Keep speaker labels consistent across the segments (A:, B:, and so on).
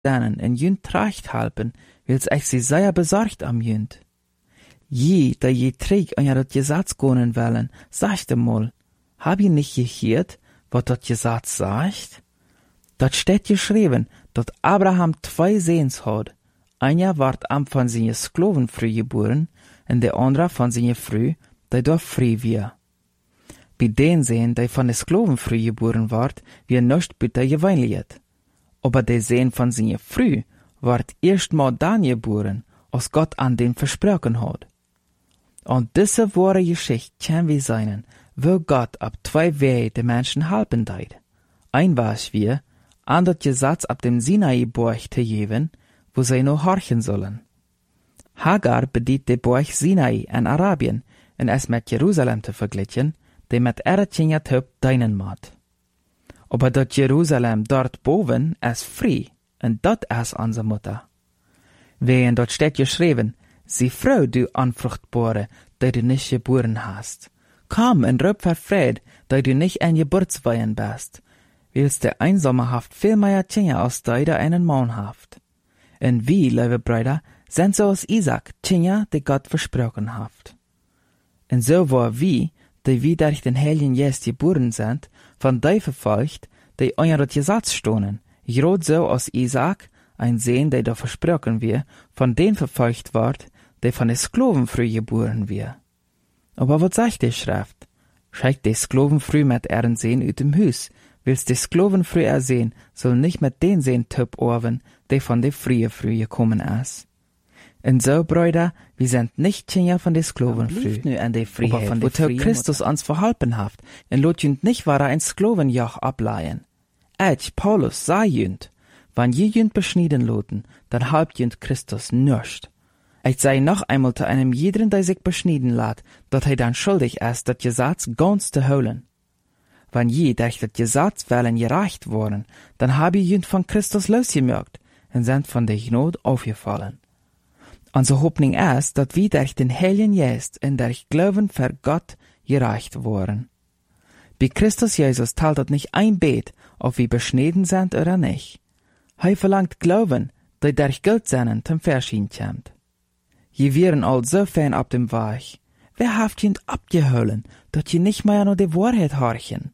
A: seinen en jünt tracht halpen, wils ich sie sehr besorgt am jünt. Je, da je träg an dat Gesetz gonen wollen, sagt mal, hab ihr nicht gehört, wat dat Gesetz sagt? Dat steht geschrieben, dat Abraham 2 Sehens hat. Einer ward am von seine Skloven früh geboren, und der andere von seine früh, der doch früh wir. Bei den Sehen, der von den Skloven früh geboren ward, wir nicht bitter gewöhnliet. Aber der Sehen von seine früh, ward erstmal dann geboren, als Gott an den versprochen hat. Und diese wahre Geschichte kann wir sein, wo Gott ab 2 Wege den Menschen helfen deit. Ein war es wir, an das Gesetz ab dem Sinai-Berg zu geben, wo sie noch horchen sollen. Hagar bedient den Berg Sinai in Arabien, und es mit Jerusalem zu vergleichen, die mit Eretjenja töp deinen Mat. Aber dat Jerusalem dort boven ist frei, und dat ist unsere Mutter. Wehen dort steht geschrieben, sie Frau, du Unfruchtbare, die du nicht geboren hast. Komm und rüb verfreud, die du nicht ein Geburtsweihen bist, willst der Einsame haft viel mehr Tjenja als die der einen Mann haft. Und wie, liebe Brüder, sind so aus Isaac Tjenja, die Gott versprochen haft. Und so war wie, die wie durch den Heiligen Geist geboren sind, von die verfolgt, die euer Gesetz stohnen, grad so aus Isaac, ein Sehn, der da versprochen wir, von den verfolgt ward, der von den Skloven früh geboren wir. Aber was sagt die Schrift? Schickt die Skloven früh mit ihren Sehn ut dem Hus, willst die Skloven früh ersehen, soll nicht mit den Sehn töp orven, der von der früh gekommen ist. Und so, Brüder, wir sind nicht Kinder von den Skloven früh, aber von der Christus uns verhalten haft, und lot jünd nicht wahre ein Sklovenjoch ableihen. Paulus, sei jünd, wann je jünd beschnieden loten, dann halbt jünd Christus nüscht. Ich sei noch einmal zu einem jeden, der sich beschnieden lat, dat er dann schuldig ist, dat Gesetz ganz zu holen. Wann je durch dat Gesetz wollen gereicht worden, dann habe jünd von Christus losgemerkt, und sind von der Gnade aufgefallen. Unsere Hoffnung ist, dass wir durch den Heiligen Geist und durch Glauben für Gott gereicht worden. Bei Christus Jesus teilt das nicht ein Bet, ob wir beschnitten sind oder nicht. Er verlangt Glauben, der durch Geld seinen zum Verschieden kommt. Je wären all so fern ab dem Weg. Wer haft jünd abgeholen, dass je nicht mehr nur die Wahrheit horchen?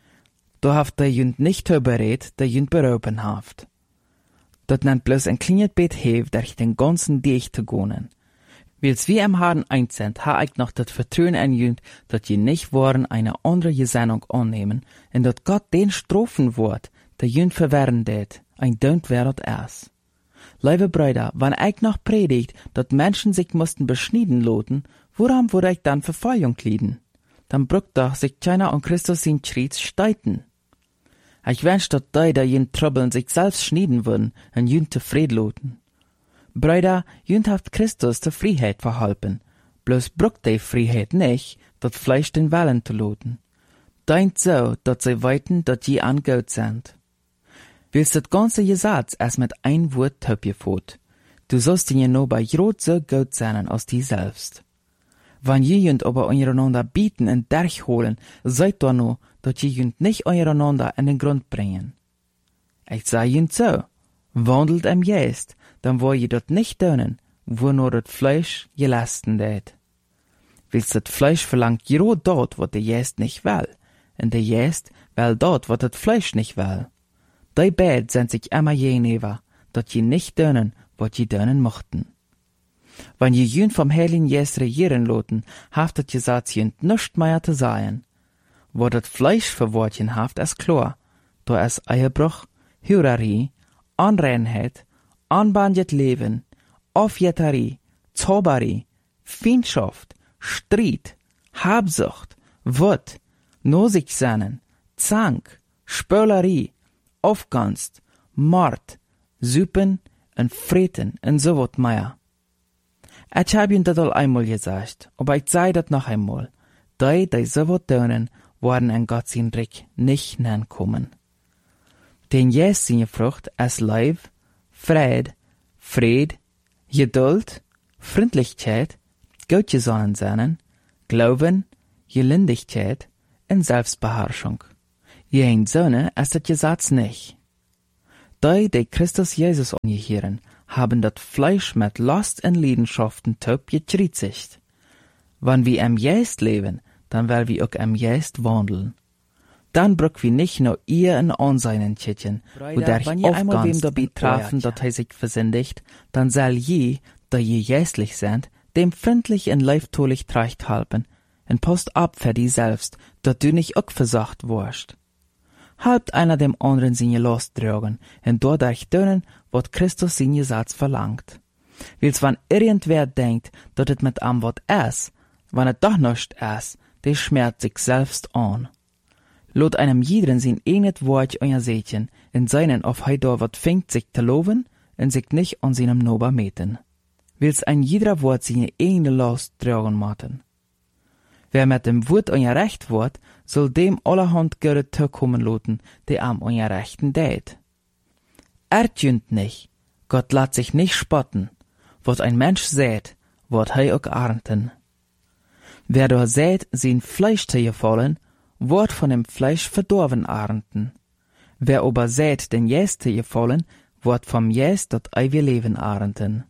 A: Da haft der jünd nicht berät, der jünd berauben haft. Dat nennt bloß ein kleines Bet hef, durch den ganzen Dich zu gehen. Wils wie im Haaren einzend, ha ich noch das Vertrauen an jünd, dat je nicht waren eine andere Gesinnung annehmen, und dat Gott den strafen wird, der jünd verwehren det, ein Dönt wäret es. Liebe Brüder, wenn ich noch predigt, dat Menschen sich mussten beschnieden loten, woran würde ich dann Verfolgung lieden? Dann brückt doch sich keiner an Christus in Schritt steiten. Ich wünsch, dat die, da jünd Tröbeln sich selbst schnieden würden, und jünd zufrieden loten. Brüder, jünd haft Christus zur Freiheit verhalten, bloß brückt die Freiheit nicht, dat Fleisch den Willen zu loten. Deint so, dat sie weiten, dat je an Gott sind. Willst das ganze Gesetz erst mit ein Wort töpgefot, du sollst ihn ja nur bei jod so gut sein als die selbst. Wann je jünd aber untereinander bieten und durchholen, seid doch nur, dat je jünd nicht untereinander in den Grund bringen. Ich sag jünd so, wandelt im Geist, dann wo je dort nicht tönen, wo nur das Fleisch gelasten det. Willst das Fleisch verlangt jero dort, wo der Geist nicht will, und der Geist will dort, wo das Fleisch nicht will. Die beiden sind sich immer gegenüber, dat je nicht tönen, wat je tönen mochten. Wenn je jünd vom Heiligen Geist regieren loten, haft das Gesetz jünd nischt mehr zu sein. Wo das Fleisch für Wortchen haft, ist klar. Da ist Ehebruch, Hurerei, Unreinheit, unbandet Leben, Aufjetterie, Zauberei, Feindschaft, Streit, Habsucht, Wut, Nosigsennen, Zank, Spölerei, Aufganst, Mord, Süppen und Freten und so wat mehr. Ich hab ihn das all einmal gesagt, aber ich sei das noch einmal. Die so wat tönen, werden in Gott sein Reich nicht kommen. Den Jesus seine Frucht ist Liebe, Fried, Geduld, Freundlichkeit, Gutgesonnen sein, Glauben, Gelindigkeit und Selbstbeherrschung. Jen Söhne ist das Gesetz nicht. Die Christus Jesus angehören, haben das Fleisch mit Lust und Leidenschaften taub gekreuzigt. Wenn wir am Geist leben, dann werden wir auch am Geist wandeln. Dann brück wir nicht nur ihr in Anseinen tschitchen, wo der ich einmal wem dabei trafen, dat sich versündigt, dann soll je, da je geistlich sind, dem freundlich und leiftolich tracht halten, und post ab für die selbst, dat du nicht auch versagt wurst. Halbt einer dem anderen seine Last tragen, und dadurch dönen, wat Christus seine Satz verlangt. Wils wann irgendwer denkt, dat et mit am wat es, wann et doch nicht es, der schmerzt sich selbst an. Lot einem jeden sein eigenes Wort euersätchen, in seinen auf hei da wat fängt sich zu loben, und sich nicht an seinem Nober meten. Wils ein jeder Wort seine eigene Last tragen maten. Wer mit dem Wort euer Recht wird, soll dem allerhand Göre kommen loten, der am euer Rechten dät. Ertjünt nicht, Gott lässt sich nicht spotten, wat ein Mensch sät, wird hei auch ernten. Wer da sät, sein Fleisch zu gefallen, wird von dem Fleisch verdorben ernten. Wer aber sät, den Jäst zu gefallen, wird vom Jäst dat ewige Leben ernten.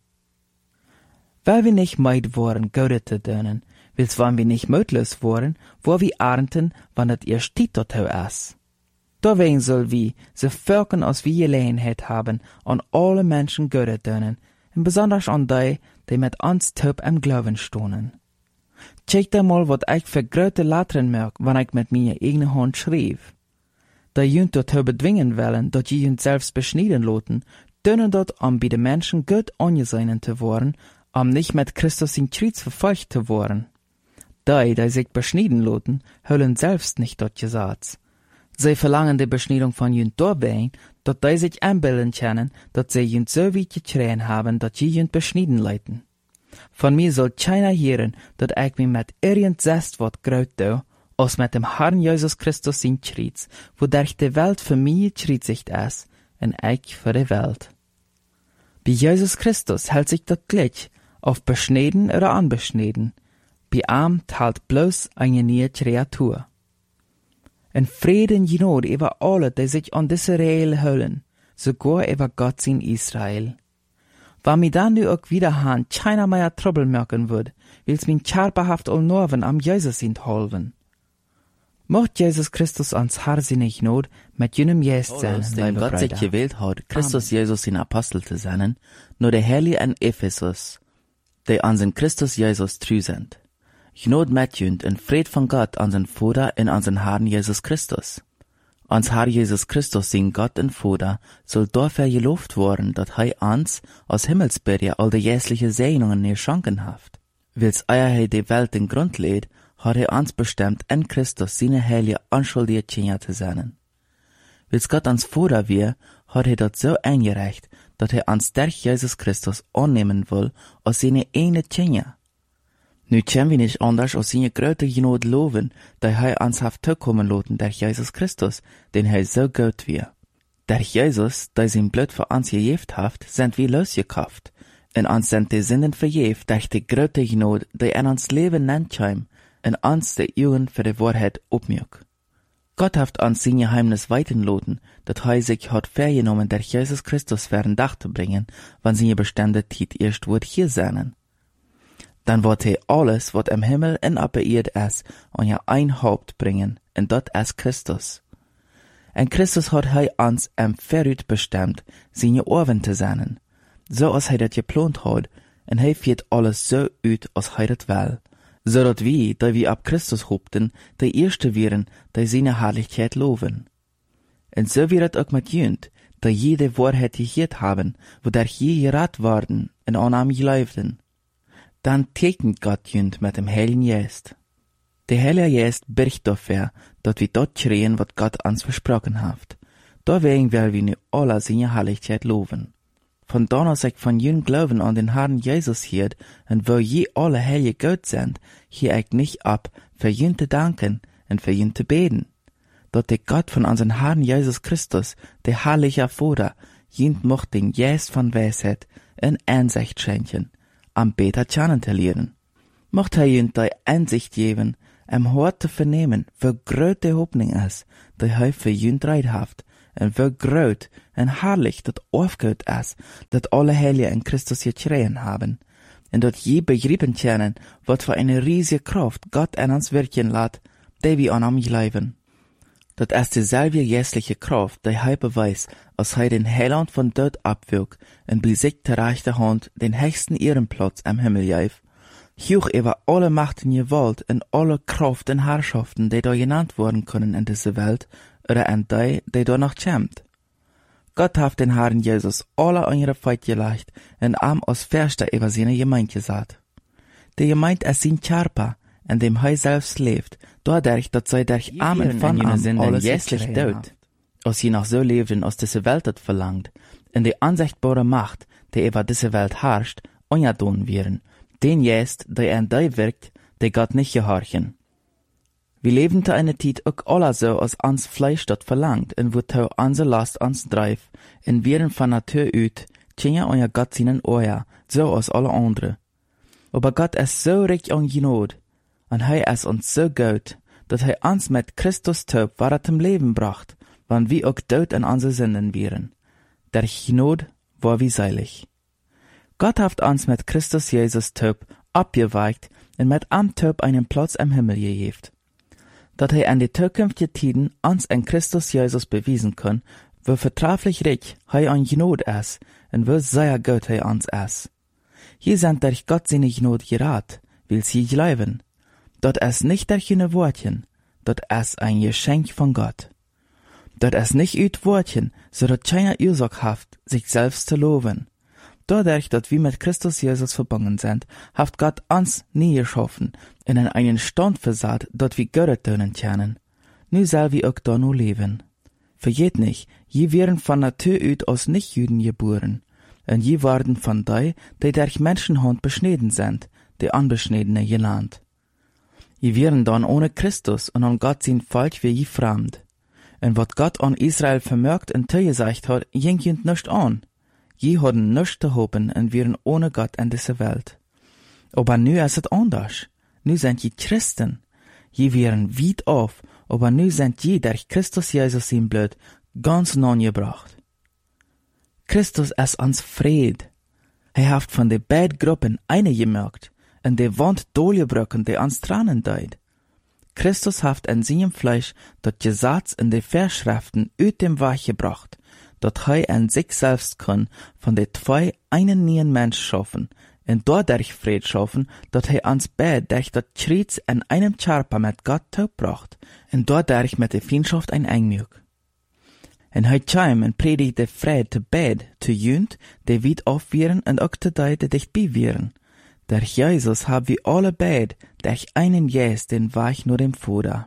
A: Weil wir nicht meid worden, Göre zu dönen, wils wann wir nicht mötlos worden, wo wir ernten, wann dat ihr steht dort is. Deswegen soll wir, so Völkern als wir Gelegenheit haben, an alle Menschen Göre dönen, und besonders an die mit uns taub am Glauben stohnen. Check da mal, wat ich für grote Lettern merk, wann ich mit mir eigene Hand schrieb. Da jünt dort bedwingen wollen, dat je jünt selbst beschneiden loten, dönen dort, um bei den Menschen gut angesehen zu worden, nicht mit Christus in Kreuz verfolgt zu worden. Die sich beschneiden loten, höllen selbst nicht dort Gesetz. Sie verlangen die Beschneidung von jünt dabei, dat die sich einbilden können, dat sie jünt so weit gekriegt haben, dat je jünt beschneiden leiten. Von mir soll keiner hören, dat ich mich mit irgend zest wat graut do, als mit dem Herrn Jesus Christus in Kreuz, wodurch die Welt für mich gekreuzigt ist, und ich für die Welt. Bei Jesus Christus hält sich dat gleich, auf beschneiden oder anbeschneiden. Bei ihm teilt bloß eine neue Kreatur. En Frieden genot über alle, die sich an diese Regeln hüllen, sogar über Gott in Israel. Wenn mir dann nu auch wieder han keiner mehr Trouble merken wird, will's min scherperhaft all Norven am Jesus in holven. Mocht Jesus Christus ans harsinnig not mit jenem Jest sein,
B: den Gott sich gewählt hat, Christus Jesus in Apostel zu sein, nur der Heilige in Ephesus, die an den Christus Jesus treu sind. Gnod mitjünd en Fried von Gott an den Vater und an den Herrn Jesus Christus. Ans Herr Jesus Christus, sein Gott und Vater, soll dafür gelobt worden, dat uns aus Himmelsbürger all die jährliche Segnungen geschenken haft. Wils euer die Welt den Grund lädt, hat uns bestimmt in Christus seine heilige unschuldige Kinder zu sein. Wils Gott ans Vater wir, hat dat so eingereicht, dat uns durch Jesus Christus annehmen will als seine eigene Kinder. Nu können wir nicht anders als seine große Genot loben, da uns haft kommen loten durch Jesus Christus, den so gut wir. Durch Jesus, der sein Blut für uns gegeben haft, sind wir losgekauft, und uns sind die Sünden vergeben durch die große Genot, die in uns Leben nennt heim, und uns die Augen für die Wahrheit aufmück. Gott haft uns sein Geheimnis weiten loten, dat sich hat vergenommen durch Jesus Christus für ein Dach zu bringen, wann seine bestimmte Zeit erst wird hier sein. Dann wird alles, was im Himmel und auf der Erde ist, an ja ein Haupt bringen, und dat ist Christus. Und Christus hat uns Verrüt bestimmt, seine Ohren zu sein, so als dat geplant hat, und führt alles so ut, als dat will, so dat wir, da wir ab Christus hoopten, die Erste wären, die seine Herrlichkeit loben. Und so wird auch mit jünd, da jede Wahrheit gehört haben, wodurch je gerat worden, und an ihm geleiften. Dann tegnet Gott jünd mit dem Heiligen Geist. Der Heilige Geist birgt dafür, dass wir dort kriegen, was Gott uns versprochen hat. Deswegen werden wir nu alle seine Herrlichkeit loben. Von dann aus ich von jüngem Glauben an den Herrn Jesus hielt, und wo je alle Heilige Gott sind, hier ich nicht ab, für jünd zu danken und für jünd zu beten. Dass der Gott von unseren Herrn Jesus Christus, der herrliche Vater, jünd mocht den Geist von Weisheit und Einsicht schenken, am beter kennen zu lernen. Mocht jünd die Einsicht geben, Hort zu vernehmen, wie groß die Hoffnung ist, die für jünd reit haft, en wie groot en herrlich dat aufgeht is, dat alle Heilige in Christus gekregen haben, en dat je begrippen können, wat für eine riesige Kraft Gott in uns wirken lässt, die wir an ihm glauben. Dat is dezelfde geestliche Kraft, die hij beweist, als hij den Heiland von dort abwirkt en bij zich ter rechter Hand den höchsten Ehrenplatz am Himmel geeft, hoch über alle Machten Gewalt en alle Kraft en Herrschaften, die da genannt worden können in dieser Welt, oder in die da noch kommt. Gott hat den Herrn Jesus alle unsere Feinde gelegt en am als Verster über seine Gemeinde gesagt. Die Gemeinde ist sein Körper, in dem er selbst lebt, dadurch, dass sie durch Armen von ihm alles jässlich tut. Als sie noch so lebten, als diese Welt das verlangt, in die unsichtbare Macht, die über diese Welt herrscht, ungeduldig werden, den jest, der in die wirkt, die Gott nicht gehorchen. Wir leben zu einer Zeit auch alle so, als uns Fleisch dort verlangt, und wo tau unsere Last uns dreif, und wir von Natur uit, tjenja euer Gott seinen Ohr, so als alle andere. Aber Gott ist so reich an Gnade, und er ist uns so gut, dass er uns mit Christus Tod wieder zum Leben bracht, wann wir auch tot in unsere Sünden wären. Der Gnade war wie seilig. Gott hat uns mit Christus Jesus Tod abgeweicht und mit am Tod einen Platz im Himmel gegeben. Dass er in die zukünftigen Tiden uns in Christus Jesus bewiesen kann, wie vertrefflich reich er an Gnade ist und wie sehr gut er uns ist. Hier sind durch Gott seine Gnade gerat, will sie glauben. Das ist nicht durch eine Wortchen, das ist ein Geschenk von Gott. Das ist nicht uit Wortchen, so dass keiner Ursache hat, sich selbst zu loben. Dadurch, dass wir mit Christus Jesus verbunden sind, hat Gott uns nie geschaffen und in einen Stand versatt, dass wir Gott tun können. Nu soll wir auch da nur leben. Vergeht nicht, je werden von Natur uit als Nichtjuden geboren, und je werden von die durch Menschenhand beschnitten sind, die Unbeschnittene genannt. Je werden dann ohne Christus und an Gott sein Volk wie je fremd. Und wat Gott an Israel vermerkt und zugesagt hat, ging jünd nicht an. Je hatten nichts zu hoffen und wären ohne Gott in dieser Welt. Aber nu ist es anders. Nu sind je Christen. Je wären weit auf, aber nu sind je durch Christus Jesus sein Blut ganz nah gebracht. Christus ist uns Fried. Er hat von den beiden Gruppen eine gemerkt, und die Wand durchgebrochen, die uns Tränen deut. Christus hat in seinem Fleisch das Gesetz in die Verschriften aus dem Weg gebracht, dass er in sich selbst kann von den zwei einen neuen Mensch schaffen, und dadurch Fried schaffen, dass er uns beide durch das Kreuz in einem Körper mit Gott bracht, und dadurch mit der Feindschaft ein Einmück. Und er kam und predigte Fried zu beide, zu jünd, die weit auf wären und auch zu die dicht bei wären. Durch Jesus haben wir alle beide durch einen Geist den Weg nur dem Vater.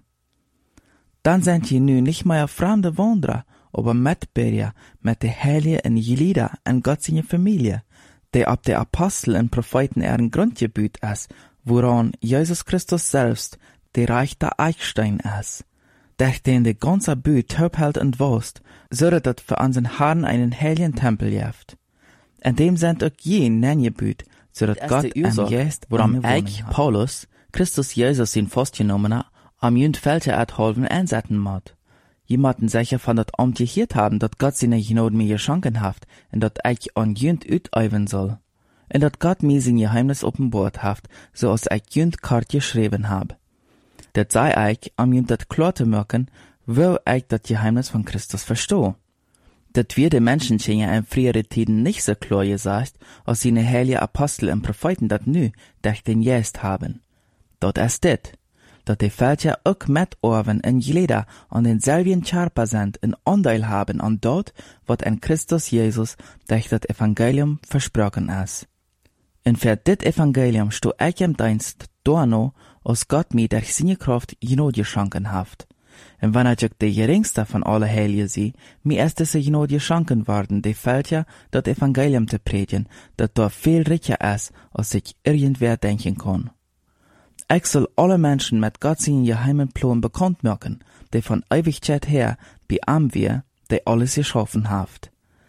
B: Dann sind wir nun nicht mehr fremde Wanderer, aber Mitbürger mit den Heiligen in Lieder und Gott seine Familie, die ab der Apostel und Propheten ihren Grundgebiet ist, woran Jesus Christus selbst der rechte Eichstein ist, durch den die ganze Büt hält und wost, so dass für unseren Herrn einen heiligen Tempel gibt. In dem sind auch jene Nengebüt, so dass Gott ein Geist woran ich, Paulus, Christus Jesus ihn festgenommen am jünd Felder erhalten einsetzen muss. Jemanden sicher von dat Amt gehört haben, dat Gott seine Gnade mir geschenkt hat, und dat ich an jünd utüben soll. Und dat Gott mir sein Geheimnis offenbart hat, so als ich jünd Kart geschrieben hab. Dat sei ich, am jünd dat klar zu merken, wo ich dat Geheimnis von Christus verstehe. Dat wir den Menschen in früheren Tiden nicht so klar gesagt, als seine heiligen Apostel und Propheten dat nu durch den Geist haben. Dat ist dit, dat die Völker auch mitorven in Glieder an denselben Körper sind und Anteil haben an dort, was in Christus Jesus durch das Evangelium versprochen ist. Und für dit Evangelium sto ich im Dienst dorno, als Gott mir durch seine Kraft Gnade geschenkt hat. Und wenn ich der geringste von allen Heiligen sehe, mir ist diese Gnade geschenkt worden, die Völker das Evangelium zu predigen, das da viel reicher ist, als sich irgendwer denken kann. Ich soll alle Menschen mit Gott seinen geheimen Plan bekannt machen, die von Ewigkeit her bei ihm wir, die alles geschaffen hat.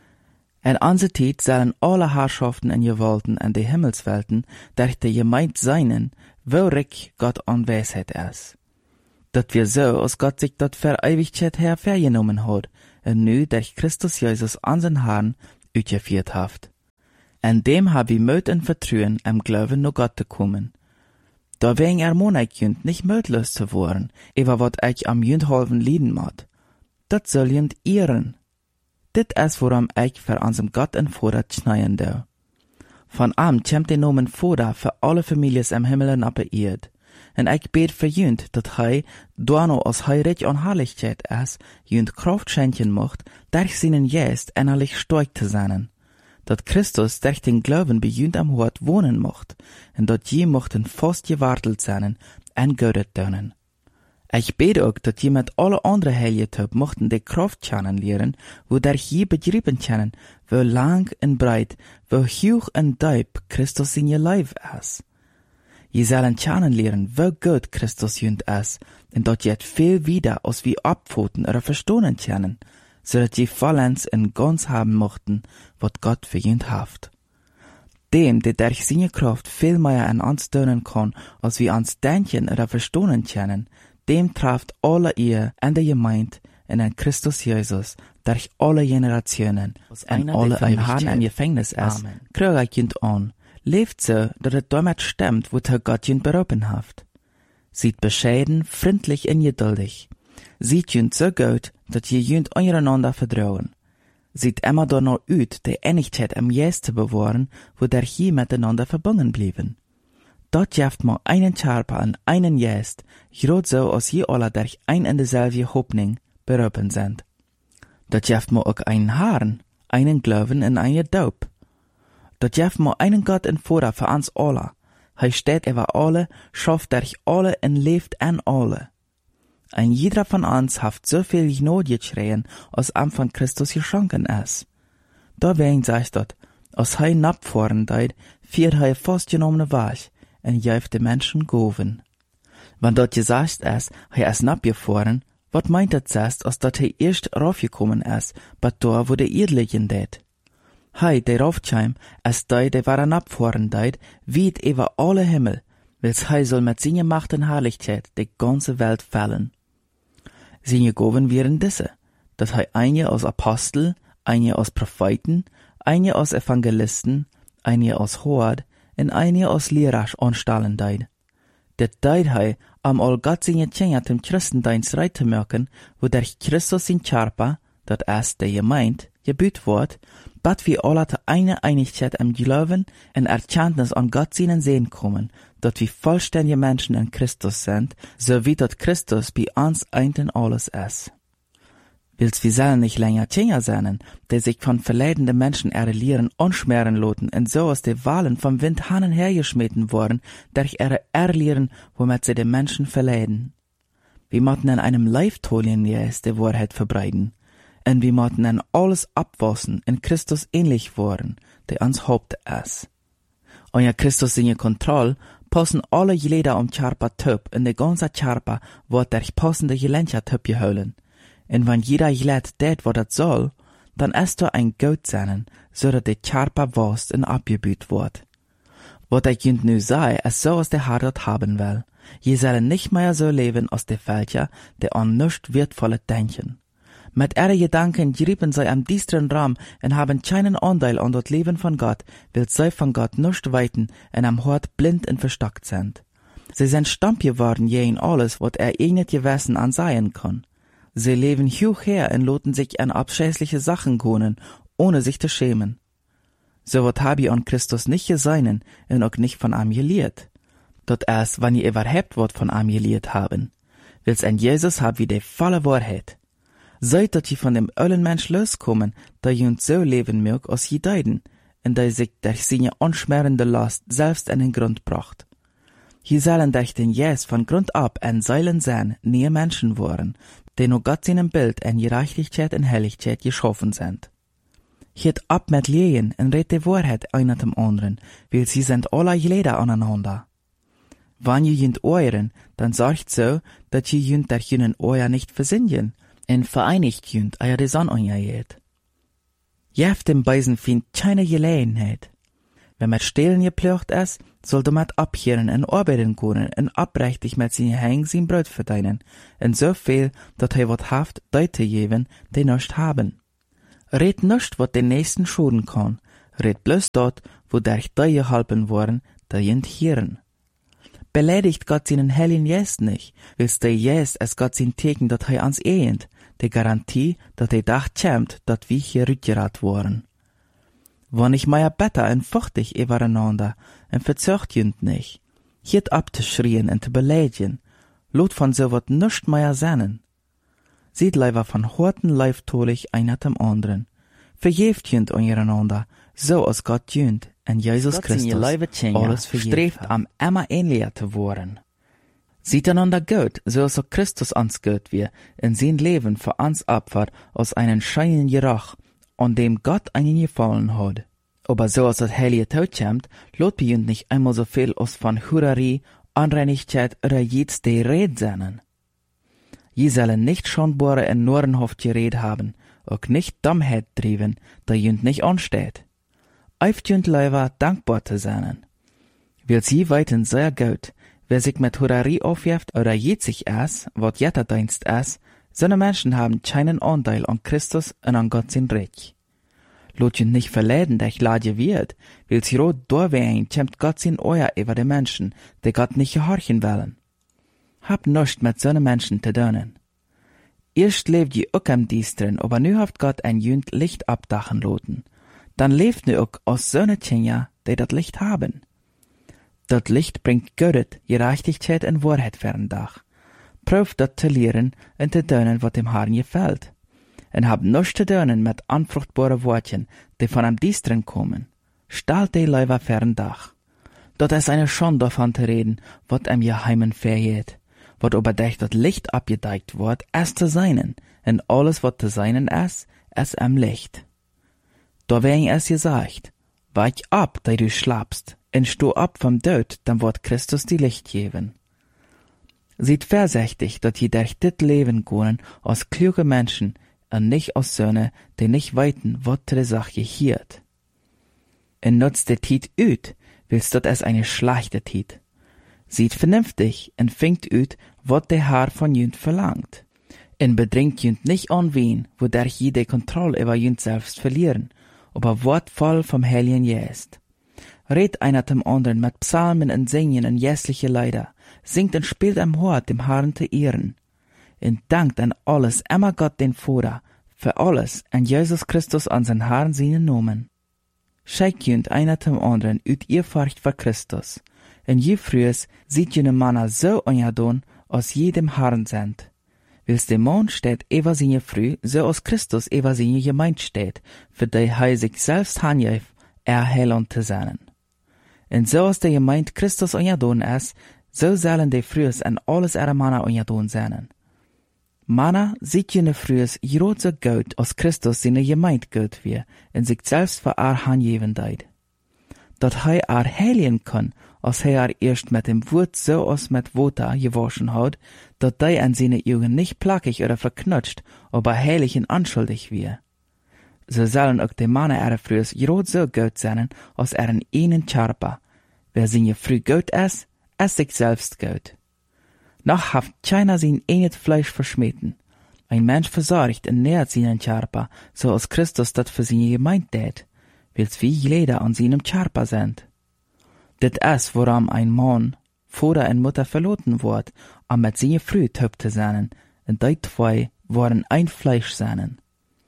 B: In unserer Zeit sollen alle Herrschaften und Gewalten in die Himmelswelten durch die Gemeinde seinen, wo reich Gott an Weisheit ist. Dat wir so, als Gott sich dat für Ewigkeit her vergenommen hat, en nu durch Christus Jesus unseren Herrn uitgeführt haft. En dem hab ich Mut und Vertrauen am Glauben nur Gott zu kommen. Da wegen ermahne ich jünd nicht mutlos zu worden, über wat ich am jünd halben lieden mat. Dat soll jünd ehren. Dit is worum ich für unserem Gott en Vater schneien do. Von am kommt der Nomen Vater für alle Families am Himmel und auf der Erde. En ich bet für jünd, dat hei, doano als hei rich an Herrlichkeit is, jünd Kraft schenken mocht, durch seinen Geist innerlich stark zu sein. Dat Christus durch den Glauben bei jünd am Hort wohnen mocht, en dat je mochten fast gewartelt sein, en Gott donen. Ich bete auch, dat je mit alle andere Heiligkeit mochten die Kraft kennenlernen, wo der je begrieben können, wo lang en breit, wo hoch en diep Christus in je Leib is. Je sollen kennenlernen, wo gut Christus jünd is, en dat je het viel wieder als wie abfoten oder verstohnen können, so dat je vollends en ganz haben mochten, wat Gott für jünd haft. Dem, der durch seine Kraft viel mehr an uns tun kann, als wir uns denken oder verstohnen können, dem trifft alle ihr in der Gemeinde in ein Christus Jesus durch alle Generationen und alle im Herrn ein Gefängnis ist, krieg ich jünd an, lebt so, dass es damit stimmt, wo der Gott jünd berufen haft. Sieht bescheiden, freundlich und geduldig. Sieht jünd so gut, dass je jünd einander vertrauen. Sieht immer danach uit, die Einigkeit am Geist zu bewahren, wo der je miteinander verbunden blieben. Dort jaft man einen Körper und einen Geist, grad so als je alle durch ein und dieselbe Hoffnung berufen sind. Dort jaft man auch einen Herrn, einen Glauben und einen Taub. Dort jaft man einen Gott und Vater für uns alle. Hij steht über alle, schafft durch alle und lebt an alle. Ein jeder von uns haft so viel Gnade geschrien, als am von Christus geschenken ist. Deswegen sagt dort, als hij napfahren deed, viert hij vastgenommene Weg, en geeft de Menschen goven. Wenn dort gesagt ist, hij is napgefahren, wat meint das zuerst, als dat hij erst raufgekommen ist, bat da, wo der Erdlichen deed? Hij, der raufkam, ist der war napfahren deed, weit über alle Himmel, wils hij soll mit seiner Macht und Herrlichkeit die ganze Welt fällen. Seine Gaben wären diese, dass hij eine als Apostel, eine als Propheten, eine als Evangelisten, eine als Hord und eine als Lehrer anstellen deed. Dat deed hij, all Gott seine Kinder dem Christendienst reit zu merken, wo durch Christus in Körper, dat ist der Gemeinde, gebüht wird, bat wir alle zu einer Einigkeit im Glauben und Erkenntnis an Gott seinen Sehen kommen, dat wir vollständige Menschen in Christus sind, so wie dat Christus bei uns ein in alles ist. Wils wir sollen nicht länger Kinder sein, die sich von verleidenden Menschen ihre Lehren anschmieren loten und so aus den Wahlen vom Wind hin und her geschmeten worden, durch ihre Erlehren, womit sie den Menschen verleiden. Wir mochten in einem Leiftolien die Wahrheit verbreiten, und wir mochten in alles abwaschen, in Christus ähnlich worden, der uns Haupt ist. Und ja Christus in Kontrolle, passen alle Glieder Körper töp, und der ganze Körper wird durch passende Gelenker töp geholen. Und wenn jeder Glied tät, was das soll, dann ist da ein Gott sein, so dass der Körper wast und abgebüht wird. Was ich jünd nu sei, ist so, als der Herr dort haben will. Je sollen nicht mehr so leben, als die Völker, die an nichts Wertvolles denken. Mit ihren Gedanken grieben sie am düsteren Raum und haben keinen Anteil an das Leben von Gott, weil sie von Gott nicht weiten und am Hort blind und verstockt sind. Sie sind stumm geworden je in alles, was nicht gewesen ansehen kann. Sie leben hoch her und loten sich an abscheuliche Sachen gönnen, ohne sich zu schämen. So wat hab ich an Christus nicht gesehen und auch nicht von ihm gelehrt. Dort erst, wann ihr überhaupt wat von ihm gelehrt haben. Wils an Jesus hab wie die volle Wahrheit. Seid, dass ihr von dem ölen Mensch loskommen, da ihr uns so leben mögt, als je deiden, und da sich durch seine unschmerende Last selbst in den Grund bracht. Hier sollen durch den Jesus von Grund ab ein Seilen sein, nie Menschen waren, die nur Gott seinem Bild in Gerechtigkeit und Helligkeit geschaffen sind. Hiert ab mit Lehen und red die Wahrheit einer dem anderen, weil sie sind alle Glieder aneinander. Wenn ihr jünd euren, dann sorgt so, dass ihr jünd durch jünen euer nicht versinnen, und vereinigt jünd euer die Sonne anjaget. Jeft dem Beisen find keine Gelegenheit.
A: Wenn met stehlen geplucht is, soll du met abkehren en arbeiten kunnen en oprechtig met zijn heng zijn brood verdienen, en zoveel dat hij wat haft die te geven, die nichts haben. Red nicht, wat den nächsten schoden kann, red bloß dort, wo durch die geholpen worden, die jent hieren. Beleidigt Gott seinen Heiligen Geist nicht, willst der Geist als Gott sein Teken, dat hij ans ehend, die Garantie, dat hij dag kämmt, dat wir hier rückgerat worden. Wann ich meier better en fuchtig übereinander, en verzöcht jünd nicht, hiert abzuschrien en te beleidigen, lot von so wat nischt meier sennen. Seht leider von horten leiftolig einer dem anderen, verjeft jünd untereinander, so als Gott jünd, en Jesus Christus alles streeft am immer ähnlicher zu worden. Sieht einander gut, so als auch Christus ans gut wir, in sein Leben für uns opfert, aus einem scheinen Gerach, an dem Gott einen gefallen hat. Aber so als das Heilige Tod kommt, lot bei uns nicht einmal so viel aus von Hurerie, Unreinigkeit oder jetzt die Red sein. Je sollen nicht schonbare en Norenhoft gered haben, auch nicht Dummheit trieben, da jünd nicht ansteht. Eift jünd leider dankbar zu sein. Will sie weiten sehr gut, wer sich mit Hurerie aufwirft oder jet sich es, wat Jetterdienst es, seine Menschen haben keinen Anteil an Christus und an Gott sein Reich. Lot jünd nicht verleiden, der ich lade wird, will sie rot durchwehen, kämmt Gott sein Euer über die Menschen, die Gott nicht gehorchen wollen. Hab nischt mit seine Menschen zu tun. Erst lebt je auch am Diestren, aber nu haft Gott ein jünd Licht abdachen loten. Dann lebt nu auch aus seine Kinder, die dat Licht haben. Dat Licht bringt Göttet, Gerechtigkeit und Wahrheit fern Dach. Prüft dat zu lehren und zu tun, wat dem Herrn gefällt. Und hab nichts zu tun mit anfruchtbaren Worten, die von am Diestren kommen. Stalt die Leiber fern Dach. Dat ist eine Schande davon zu reden, wat am Geheimen vergeht. Wat aber durch dat Licht abgedeckt wird, es zu seinen, und alles, wat zu seinen ist am Licht. Da wegen es gesagt, weich ab, da du schlafst, und sto ab vom Tod, dann wird Christus die Licht geben. Seht vorsichtig, dat je durch dit Leben können, als kluge Menschen, und nicht aus Söhne, die nicht weiten, wat die Sache hiert. Und nutzt die Tiet üt, willst dat es eine schlechte Tiet. Sieht vernünftig und fingt üt, wat der Herr von jünd verlangt. Und bedringt jünd nicht an wen, wodurch je die Kontrolle über jünd selbst verlieren, aber wort voll vom Heiligen Geist. Red einer dem anderen mit Psalmen und Singen und jässliche Lieder, singt und spielt am Hort dem Herrn zu ehren. Und dankt an alles immer Gott den Vater, für alles und Jesus Christus an sein Herrn seinen Namen. Scheikt jünd einer dem anderen üt ihr Furcht vor Christus. Und je frühes sieht jene Männer so anjadon, als jedem Herrn sind. Wils der Mann steht über seine Früh, so als Christus über seine Gemeinde steht, für die er sich selbst handjäft, erheilen zu sein. Und so als der Gemeinde Christus anjadon ist, so sollen die frühes an alles ihre Männer anjadon sein. Männer sieht jene frühes jrot so gut, als Christus seine Gemeinde gut wir, und sich selbst für handjewendeit. Dat er heiligen kann, als er erst mit dem Wort so als mit Wasser gewaschen hat, dat die an seine Augen nicht plackig oder verknutscht, aber heilig und anschuldig wir. So sollen auch die Männer ihre frühes jrot so gut sein, als in einen Körper. Wer seine früh gut ist sich selbst gut. Noch haft keiner sein eigenes Fleisch verschmähten. Ein Mensch versorgt und nährt seinen Körper, so als Christus dat für seine Gemeinde tät, wils wie jeder an seinem Körper sind. Dit ist, woran ein Mann, Vater und Mutter verloten wird, am mit seiner Früh töpft zu sein, und die zwei worden ein Fleisch sein.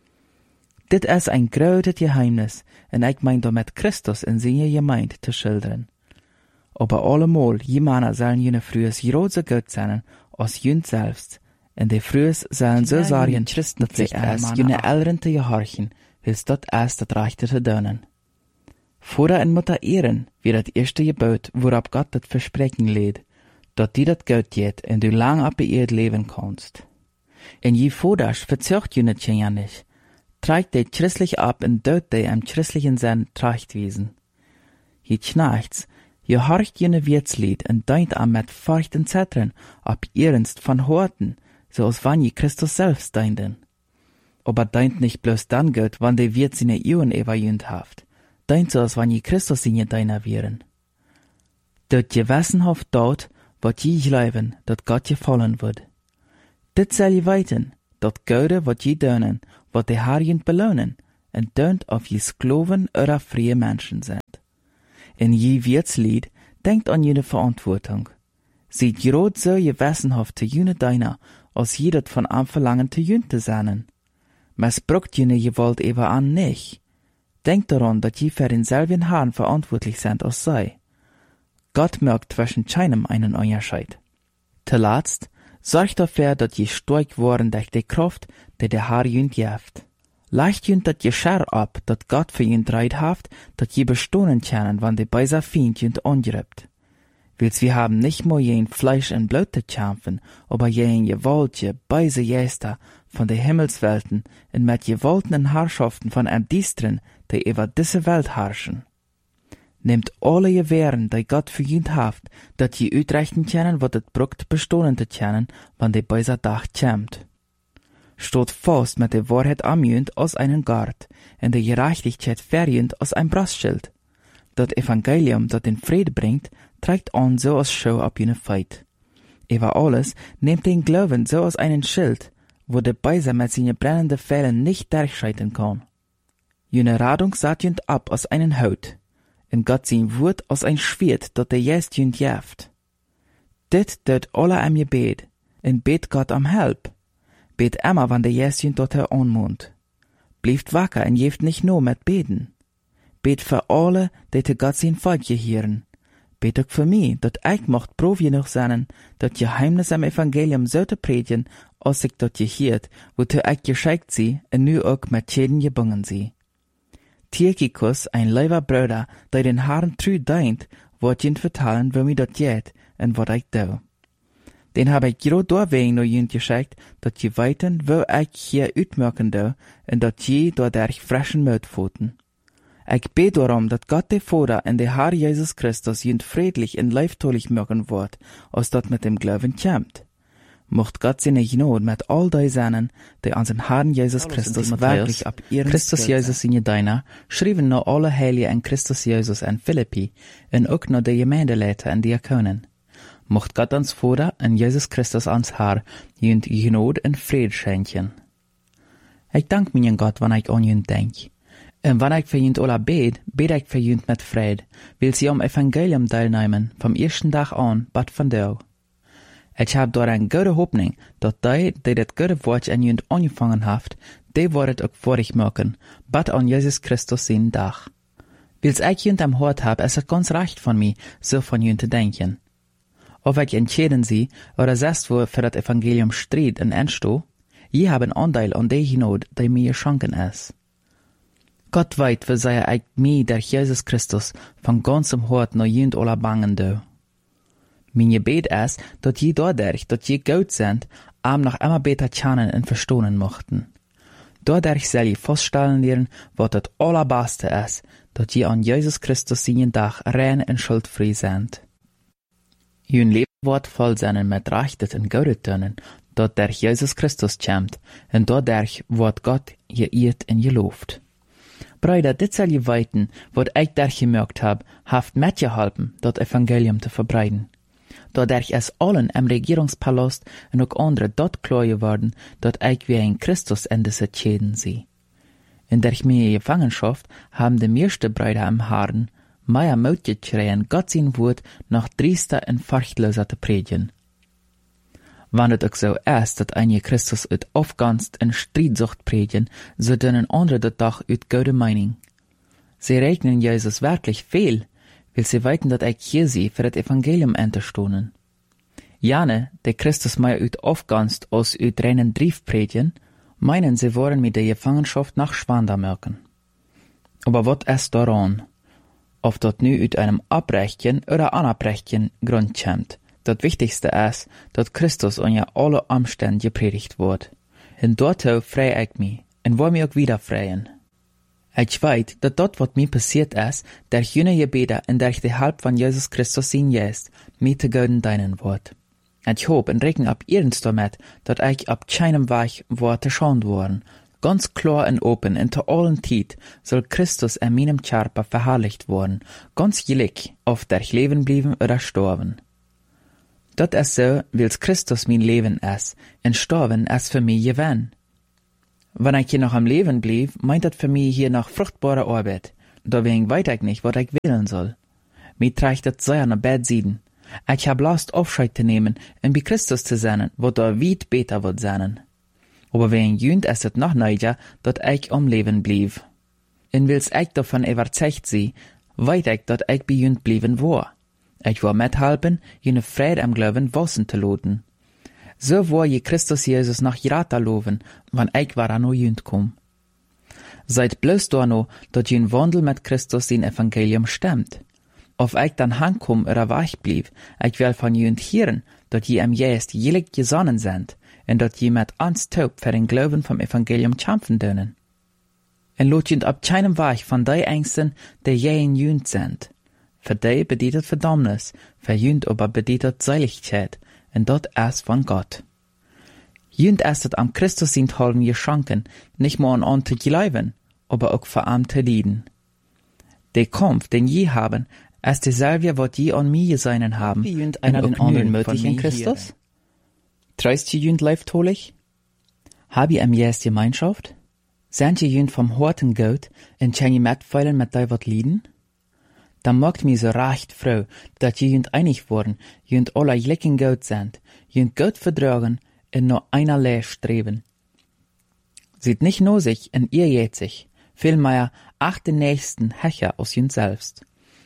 A: Dit ist ein großes Geheimnis, und ich mein damit Christus in seiner Gemeinde zu schildern. Aber allemal, je Männer sollen jene Frühes jrot so gut sein, als jünd selbst, und die Frühes sollen so sagen, dass sie erst jene Eltern zu gehorchen, wils dat erst das Rechte zu tun. Vater und Mutter ehren, wie das erste Gebot, worab Gott das Versprechen lädt, dat die dat Gott geht und du lang ab ihr leben kannst. Und je Vater verzögt jene Kinder nicht, trägt die christlich ab und dort die im christlichen Sinn trachtwiesen. Je Knechts, je horcht jene Wirtslied und deint am mit Furcht und Zittern, ab ernst von Horten, so als wann je Christus selbst deinten. Aber deint nicht bloß dann Gott, wann die Wirt seine Augen überjünd haft. Deint zoals wanneer Christus in je deiner wären. Dat je wissenhaft dort, wat je geloven, dat God je vallen wordt. Dit zal je weten, dat Gode wat je doen, wat de Heer je belonen, en deunt of je skloven oder vrije mensen zijn. En je wirtslied, denkt aan je verantwoording. Ziet groot zo je wissenhaft te june deiner, als je dat van am verlangen te jun te zijn. Misbrucht je gewalt even aan nicht. Denkt daran, dat je für denselben Herrn verantwortlich sind als sei. Gott merkt zwischen keinem einen Unterschied. Zuletzt, sorgt dafür, dat je stark worden durch die Kraft, die der Herr jünt jeft. Leicht jünt dat je Scher ab, dat Gott für jünt reit haft, dat je bestohnen können, wann de beiser Feind jünt angreift. Wils wir haben nicht nur jen Fleisch und Blut zu kämpfen, aber jen gewaltige, beise Geister von den Himmelswelten und mit gewaltigen Herrschaften von einem Diestren, die über diese Welt herrschen. Nehmt alle Gewehren, die Gott für ihn haft, dat je uitrechten können, wat het brucht bestohlen zu können, wann de beiser Tag kämmt. Stot fast mit der Wahrheit amjünt aus einem Gard, und der Gerechtigkeit verjünt aus einem Brastschild. Dat Evangelium, dat den Friede bringt, trägt an so als Schau ab jene Feit. Über alles nehmt den Glauben so als einen Schild, wo der Beiser mit seinen brennenden Pfeilen nicht durchschreiten kann. Jene Radung saht jünt ab aus einen Haut, und Gott sein Wort aus ein Schwert, dat der jest jünt jeft. Dit tut alle am Gebet, und bet Gott am Help. Bet immer, wann der jest jünt dort anmund. Blieft wacker und jeft nicht nur mit beten. Bet für alle, die te Gott sein Volk gehören. Bet auch für mich, dat ich mocht prof genug sein, dat Geheimnis am Evangelium so te predigen, als ich dat gehört, wozu ich geschickt sie, und nu auch mit jeden gebungen sie. Tychicus, ein lieber Bruder, der den Herrn treu dient, wird ihn vertellen, wo mir dat geht, und wat ich do. Den hab ich gerade deswegen noch jünt geschickt, dat je weiten, wo ich hier uitmerken do, und dat je dadurch frischen Mut voten. Ich bete darum, dat Gott der Vater und der Herr Jesus Christus jünt friedlich und leiftolich merken wird, als dat mit dem Glauben kämmt. Mocht Gott seine Gnade mit all die seinen, die an den Herrn Jesus Christus wirklich ab ihren Christus Jesus in Jedeina, schrieben noch alle Heiligen in Christus Jesus in Philippi und auch noch die Gemeindeleiter und Diakonen. Mocht Gott ans Vater und Jesus Christus ans Herr jünt Gnade und Friede schenken. Ich dank meinen Gott, wann ich an jünt denk. Und wenn ich für jünt alle bete ich für jünt mit Fried, will sie am Evangelium teilnehmen, vom ersten Tag an, bad von dir. Ich hab dort eine gute Hoffnung, dass die das gute Wort an jünt angefangen haft, die wird auch vorig machen, bad an Jesus Christus sein Tag. Wils ich jünt am Hort hab, ist es ganz recht von mir, so von jünt zu denken. Ob ich entschieden sie, oder selbst wo für das Evangelium stritt und entsto, je haben Anteil an der Gnade, die mir geschenken ist. Gott weit, wie sei ich mir durch Jesus Christus von ganzem Hort noch jünt alle bangen do. Mein Gebet ist, dass je dadurch, dass je gut sind, am noch immer besser kennen und verstehen mochten. Dadurch soll je feststellen lernen, was das Allerbeste ist, dass je an Jesus Christus seinen Tag rein und schuldfrei sind. Jün Leben wird voll sein mit Rechtet und Gute tun, dass durch Jesus Christus kommt, und dadurch wird Gott geehrt und gelobt. Brüder, dit soll je weiten, wat ich dadurch gemerkt hab, haft mitgeholfen, das Evangelium zu verbreiten. Dadurch ist allen im Regierungspalast und auch andere dort klar geworden, dass ich wie ein Christus in diese Schäden sehe. In der Gefangenschaft haben die meisten Brüder im Herrn mehr Mut gekriegt, Gott sein Wort noch driester und furchtloser zu predigen. Wenn es auch so ist, dass einige Christus uit Aufganst und Streitsucht predigen, so dünnen andere das doch uit gute Meinung. Sie rechnen Jesus wirklich viel, weil sie weiten, dass ich hier sie für das Evangelium unterstohnen. Jane, der Christus mehr uit Aufganst als uit reinen Brief predigen, meinen sie wollen mit der Gefangenschaft nach Schwander merken. Aber was ist daran? Ob dort nu uit einem Abbrechen oder Anabrechen Grund kommt. Das Wichtigste ist, dass Christus unter alle Umstände gepredigt wird. Und dort frei ich mich, und will mich auch wieder freien. Ich weiß, dass dort, was mir passiert ist, durch jene Gebete und durch die Hilfe von Jesus Christus sein Geist, mir zu Guten dienen wird. Ich hoffe und rechne ab ihrens damit, dass ich ab keinem Weg wird zu schauen worden, Ganz klar en open en te allen Tijd soll Christus in meinem Körper verherrlicht worden, ganz gleich, of der ich leben blieben oder sterben. Dat is so, wils Christus mein Leben is, en sterben is für mich gewen. Wenn ich hier noch am Leben blieb, meint dat für mich hier noch fruchtbare Arbeit, deswegen weet ich nicht, was ich wählen soll. Mir trägt dat sehr nach Bedsiden. Ich hab Lust Aufscheid zu nehmen und bei Christus zu sein, wo da weit besser wird sein. Aber wegen Jünd ist es noch neiger, dat ich am Leben blieb. Und wils ich davon überzeugt sie, weet ich, dat ich bei Jünd blieben war. Ich war mithelfen, jene Freude am Glauben wachsen zu lassen. So war je Christus Jesus noch Jrata loben, wann ich war an Jünd kom. Seid bloß da noch, dat jün Wandel mit Christus den Evangelium stimmt. Of ich dann hankom oder wach blieb, ich will von jünd hören, dat je am Geist jelig gesonnen sind, und dat je mit ans taub für den Glauben vom Evangelium kämpfen dürfen. En lot jünd ab keinem Wach von die Ängsten, die je in jünd sind. Für die bedeutet Verdammnis, für jünd aber bedeutet Seiligkeit, und dat ist von Gott. Jünd ist het am Christus sind halben geschanken, nicht nur an zu glauben, aber auch für am zu lieben. Der Kampf, den je haben, ist derselbe, was je an mir geseinen haben.
B: Wie jünd einer den anderen möglich in Christus?
A: Treist je jünd leif tolich? Hab je am Jes Gemeinschaft? Sind je jünd vom Horten Gott, und kann je mitfeilen mit dei wat lieden? Dann macht mir so recht froh, dat je jünd einig worden, jünd alle gleichen Gott sind, jünd Gott vertragen, und nur einerlei streben. Sieht nicht nur sich und ihr jät sich, vielmehr acht den Nächsten Hecher aus jünd selbst.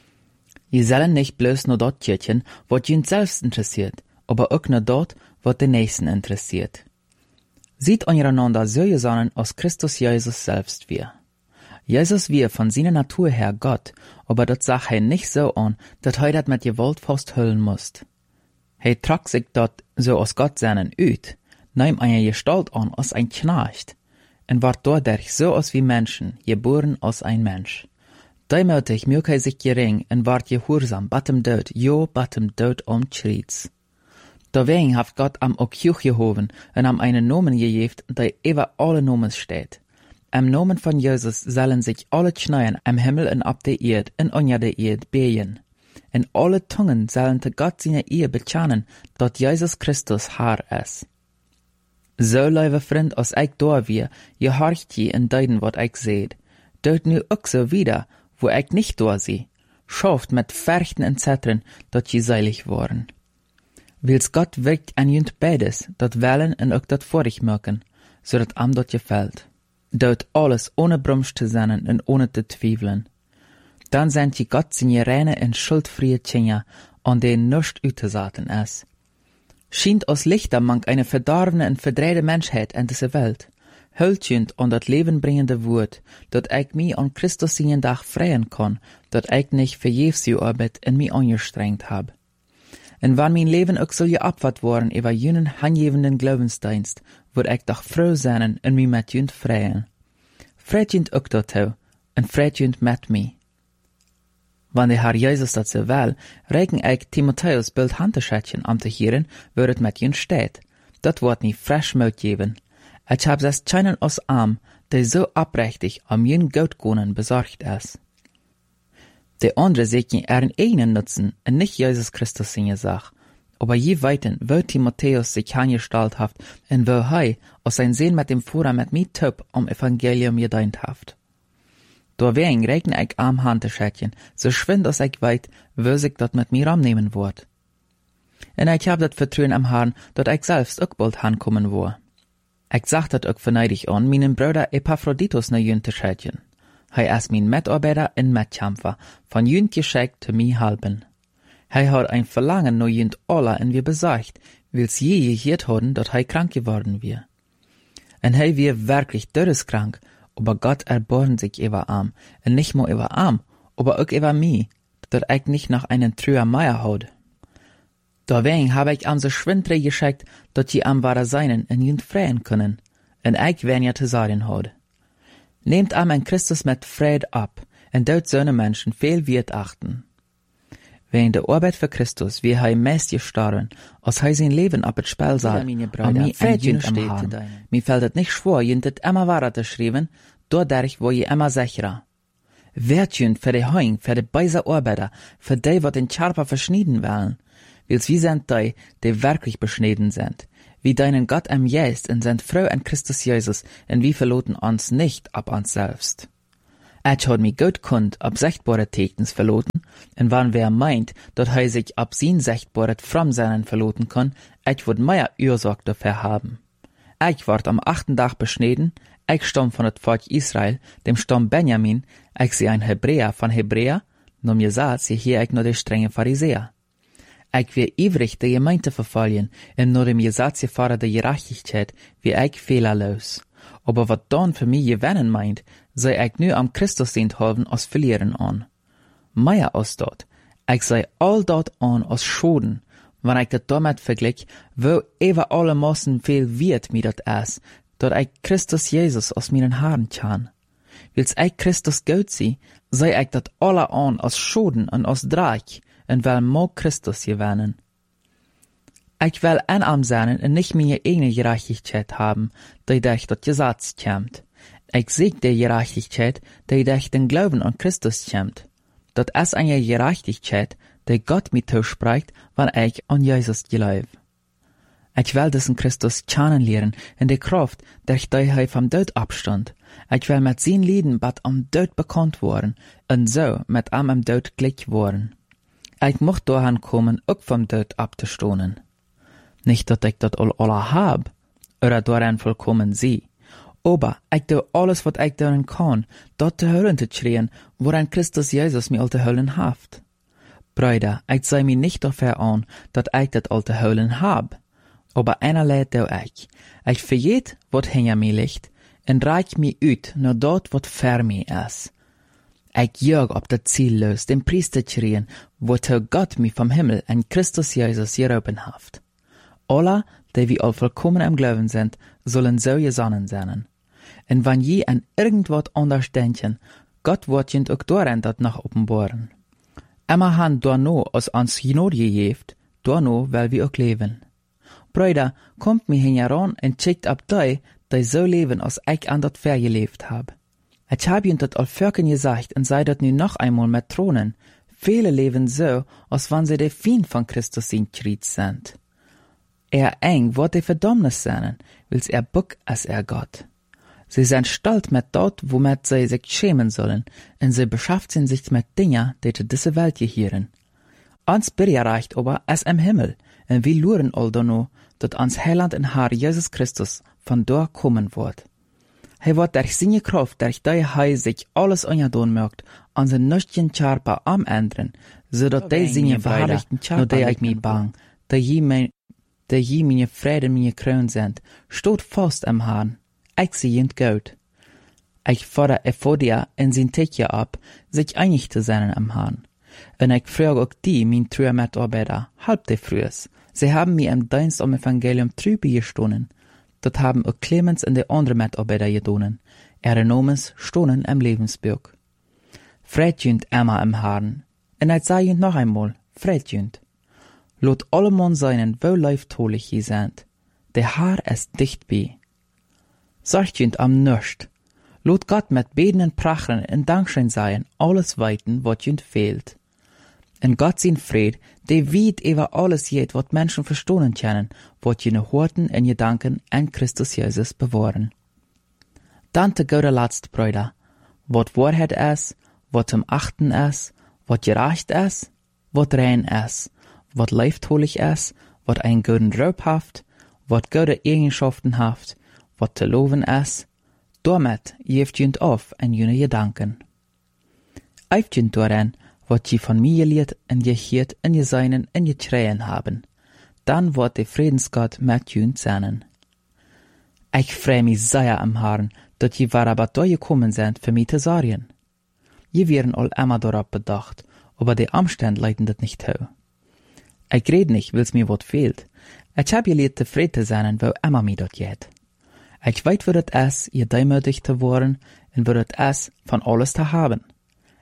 A: Je sollen nicht bloß nur dort tjetchen, wat jünd selbst interessiert, aber auch nur dort, wat den Nächsten interessiert. Sieht einander so gesonnen aus Christus Jesus selbst wir. Jesus wir von seiner Natur her Gott, aber dat sag he nicht so an, dat he dat mit Gewalt fast hüllen musst. He trag sich dort so aus Gott seinen üt, nahm eine Gestalt an als ein Knecht, und ward dadurch so aus wie Menschen, geboren als ein Mensch. Dämmertig mög he sich gering, und ward gehorsam, battem Död, jo battem Död schriets. Deswegen haft Gott am Okjuch gehoben, und am einen Nomen gejeft, der über alle Nomen steht. Am Nomen von Jesus sollen sich alle Kneien am Himmel und ab der Erd und unter der Erd behen. Und alle Zungen sollen zu Gott seine Ehe bekennen, dat Jesus Christus Herr ist. So, liebe Freund, als ich da wir, gehorcht je in deiden, wat ich seht. Dort nu auch so wieder, wo ich nicht da sie. Schafft mit Färchten und Zettern, dat je seilig worden. Wils Gott wirkt an jünd beides, dat wellen und auch dat vorig mögen, so dat am dat gefällt. Dort alles ohne Brumsch zu sein und ohne zu zweifeln. Dann sind die Gott seine reine und schuldfreie Kinder, an denen nichts uitgesaten ist. Schient aus Lichter mank eine verdorvene und verdrehte Menschheit in dieser Welt. Hültjünd an dat lebenbringende Wort, dat ich mich an Christus seinen Dach freien kann, dat ich nicht verjefs die Arbeit in mich angestrengt hab. Und wann mein Leben auch so geopfert worden über jenen hangebenden Glaubensdienst, würd ich doch froh sein und mich mit jünd freien. Freut jünd auch dazu, und freut jünd mit mir. Wann der Herr Jesus dat so will, regen ich Timotheus Bild Handtäschchen am zu hören, würdet mit jünd steht. Dat wird nie frisch Mut geben. Ich hab es keinen aus Arm, der so abrechtig am jünd Gottgonen besorgt ist. Der andere sieht ihren eigenen Nutzen und nicht Jesus Christus seine Sache. Aber je weiten, wo Timotheus sich angestalt und wo er aus sein Sehen mit dem Führer mit mir Töp am Evangelium gedient haft. Deswegen regen ich am Handtäschchen, so schwind als ich weit, wo sich dat mit mir annehmen wird. Und ich hab dat Vertrauen am Herrn, dat ich selbst auch bald hankommen war. Ich sag dat auch verneidig an, meinen Bruder Epaphroditus na Jüntäschchen. Er ist mein Mitarbeiter und Mitkämpfer, von jünd geschickt zu mir halben. Er hat ein Verlangen nach jünd alle und wir besorgt, wils je gehört haben, dat er krank geworden wir. Und er wir wirklich krank, aber Gott erbarmt sich über arm, und nicht nur über arm, aber auch über mich, dat ich nicht nach einem trüher Meier haut. Deswegen habe ich am so schwindre geschickt, dat die am wahre seinen und jünd freien können, und ich wen ja zu sagen hat. Nehmt am ein Christus mit Fried ab, und dort so Menschen viel Wert achten. Wegen der Arbeit für Christus, wie hij meest gestorben, als hij zijn Leben op het Spiel zat, an mi Fredjent am Hahn. Mi fällt het nicht schwer, jent het immer wahr te schreiben, doordat wo je immer sicherer. Wertjent für die Heung, für die beise Arbeiter, für die, wat in Charpa verschnitten werden, wils wie sind die wirklich beschnitten sind, wie deinen Gott am Geist und sind Frau an Christus Jesus, und wie verloten uns nicht ab uns selbst. Ich hat mi gut kund ab sichtbare Tekens verloten, und wann wer meint, dat hij sich ab sin sichtbaret from seinen verloten kann, ich würd mehr Ursache dafür haben. Ich ward am 8. Tag beschnitten, ich stamm von het Volk Israel, dem Stamm Benjamin, ich sie ein Hebräer von Hebräer, nur mir sagt sie hier ich nur die strenge Pharisäer. Ich wir ivrig die Gemeinde verfolgen, und nur dem Gesetz gefordert der Gerechtigkeit, wie ich fehlerlos. Aber wat dann für mich gewinnen meint, sei ich nur am Christus dient halben als verlieren an. Mehr als dort, ich sei all dort an als Schoden, wenn ich das damit vergleich, wo über alle Massen viel wird mir das ist, dort ich Christus Jesus aus meinen Haaren kann. Wils ich Christus gut sie, sei ich das alle an als Schoden und als Dreck, und will mag Christus gewinnen. Ich will einarm sein und nicht meine eigene Gerechtigkeit haben, die durch das Gesetz kommt. Ich sehe die Gerechtigkeit, die durch den Glauben an Christus kommt. Das ist eine Gerechtigkeit, die Gott mir zuspricht, wenn ich an Jesus glaube. Ich will diesen Christus kennenlernen in der Kraft, durch die er vom Tod abstand. Ich will mit seinen Lieden bald am Tod bekannt worden und so mit ihm am Tod gleich worden. Ich mocht dahin kommen, auch vom Tod abzustohnen. Nicht, dass ich das alle hab, oder daran vollkommen sie. Aber ich tu alles, was ich darin kann, dort zu hören zu schreien, woran Christus Jesus mir all zu hören haft. Brüder, ich sei mir nicht dafür an, dass ich das all zu hören hab. Aber einer lädt ich. Ich vergeht, was hinter mir liegt, und reich mir ut, nur dort, was für mir ist. Ich jag ob das Ziel los, dem Priester schreien, wozu Gott mir vom Himmel an Christus Jesus gerufen haft. Alle, die wir all vollkommen im Glauben sind, sollen so gesonnen sein. Und wenn je an irgendwas anders denken, Gott wird jent auch daran das noch offenbaren. Immer han dorno aus uns Gnade gegeben, dorno weil wir auch leben. Brüder, kommt mir heran und checkt ab die so leben, als ich an das Fair gelebt hab. Ich hab jent das all Völkern gesagt und sei das nu noch einmal mit Thronen. Viele leben so, als wenn sie der Feind von Christus sind sind. Eng wird die Verdammnis sein, wils buck als Gott. Sie sind stolz mit dort, womit sie sich schämen sollen, und sie beschafft sich mit Dingen, die zu dieser Welt gehören. Uns bereicht aber es im Himmel, und wir luren all danno, dass uns Heiland und Herr Jesus Christus von dort kommen wird. Hij wird durch seine Kraft, durch die er sich alles angedaan mögt, an zijn nüchtern Charpa am ändern, zodat die seine verherrlichten Charpa, nur die ich mich bang, die je meine Friede meine Kroon sind, steht fast am Herrn. Ich sie jent gut. Ich fordere Ephodia in sein Tickje ab, sich einig zu sein am Herrn. Und ich frage auch die, mein treue Mitarbeiter, halb die frühes. Sie haben mir im Dienst am Evangelium trübe gestohlen. Das haben auch Clemens und die anderen Mitarbeiter getan. Ihre Namens stohlen im Lebensbuch. Fredjünd immer im Herrn. Und ich sage noch einmal, Fredjünd. Lot alle Mann seinen, wo leiftolig je sind. Der Herr ist dicht bei. Sorgt am Nöst. Lot Gott mit Beten und Prachen und Dankschein sein, alles weiten, wat jünd fehlt. Und Gott sein Fried, der weit über alles jet, wat Menschen verstohlen können, wat jene Horten und Gedanken an Christus Jesus bewahren. Dann der gute Latst, Brüder. Wat Wahrheit ist, wat zum Achten ist, wat gerecht ist, wat rein ist, wat leiftolig ist, wat einen guten Raup haft, wat gute Eigenschaften haft, wat zu loben ist, damit jeft jünd auf an jene Gedanken. Eift jünd daran, wat je von mir gelehrt und gehört und geseinen und getreien haben, dann wird der Friedensgott mit jünd sein. Ich freu mich sehr am Herrn, dass je war aber da gekommen sind für mich zu sagen. Je wären all immer darauf bedacht, aber die Umstände leiten das nicht zu. Ich red nicht, weil's mir wat fehlt. Ich hab gelehrt zufrieden zu sein, wo immer mir dat geht. Ich weiß, wo das ist, ihr demütig zu werden und wo das ist, von alles zu haben.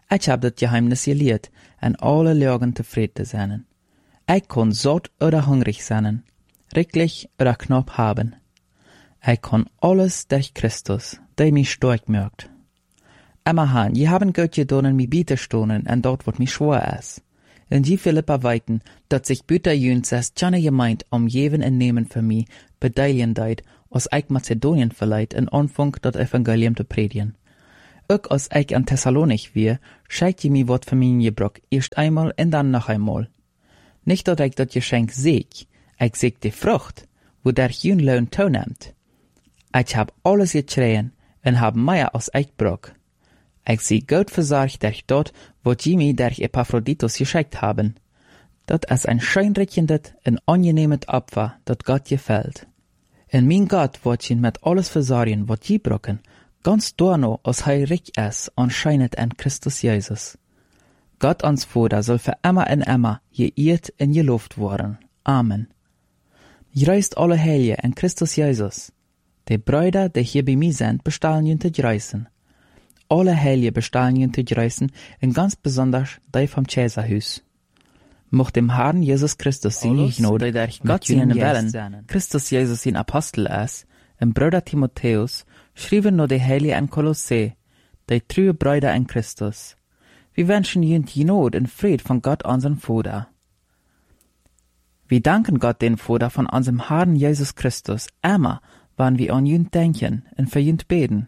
A: Ich hab dat Geheimnis geleerd en alle Lagen tevreden zijn. Ich kon satt oder hungrig sein, riklich oder knapp haben. Ich kon alles durch Christus, der mich stark macht. Immerhin, je haben Gott gedonen mi bieten stonen en dort wat mi schwer is. En die Philippa weiten, dat sich büter jünt zes tjane gemeint jeven en nemen für mi bedeilien deid, als ich Mazedonien verleiht en Anfang dat Evangelium te predigen. Ook als ich an Thessalonich wir, scheikt je mi wat für mi gebrock, erst einmal en dann noch einmal. Nicht dat ich dat Geschenk seeg, ich seeg die Frucht, wo der jün Lohn toeneemt. Ich hab alles getrien en hab mehr als ich brock. Ich sie gut versorgt durch dort, wo die mi durch Epaphroditus geschickt haben. Dat is ein scheinrichendet en angenehmet Opfer, dat Gott gefällt. En mein Gott wird ihn mit alles versorgen, wat je brocken, ganz dorno, als hij rich is, anscheinend in Christus Jesus. Gott ans Vater soll für immer en immer geehrt en gelobt worden. Amen. Reist alle Heilige in Christus Jesus. Die Brüder, die hier bei mir sind, bestellen ihn zu reisen. Alle Heilige bestellen ihn zu reisen, und ganz besonders die vom Cäsarhus. Mocht dem Herrn Jesus Christus seine Gnade, Gott seinen Willen, Christus Jesus sein Apostel ist, und Bruder Timotheus, schrieben nur die Heilige in Kolosse, die true Brüder in Christus. Wir wünschen ihnen die Gnade und Fried von Gott, unserem Vater. Wir danken Gott, den Vater von unserem Herrn Jesus Christus, immer, wann wir an ihn denken und für ihn beten.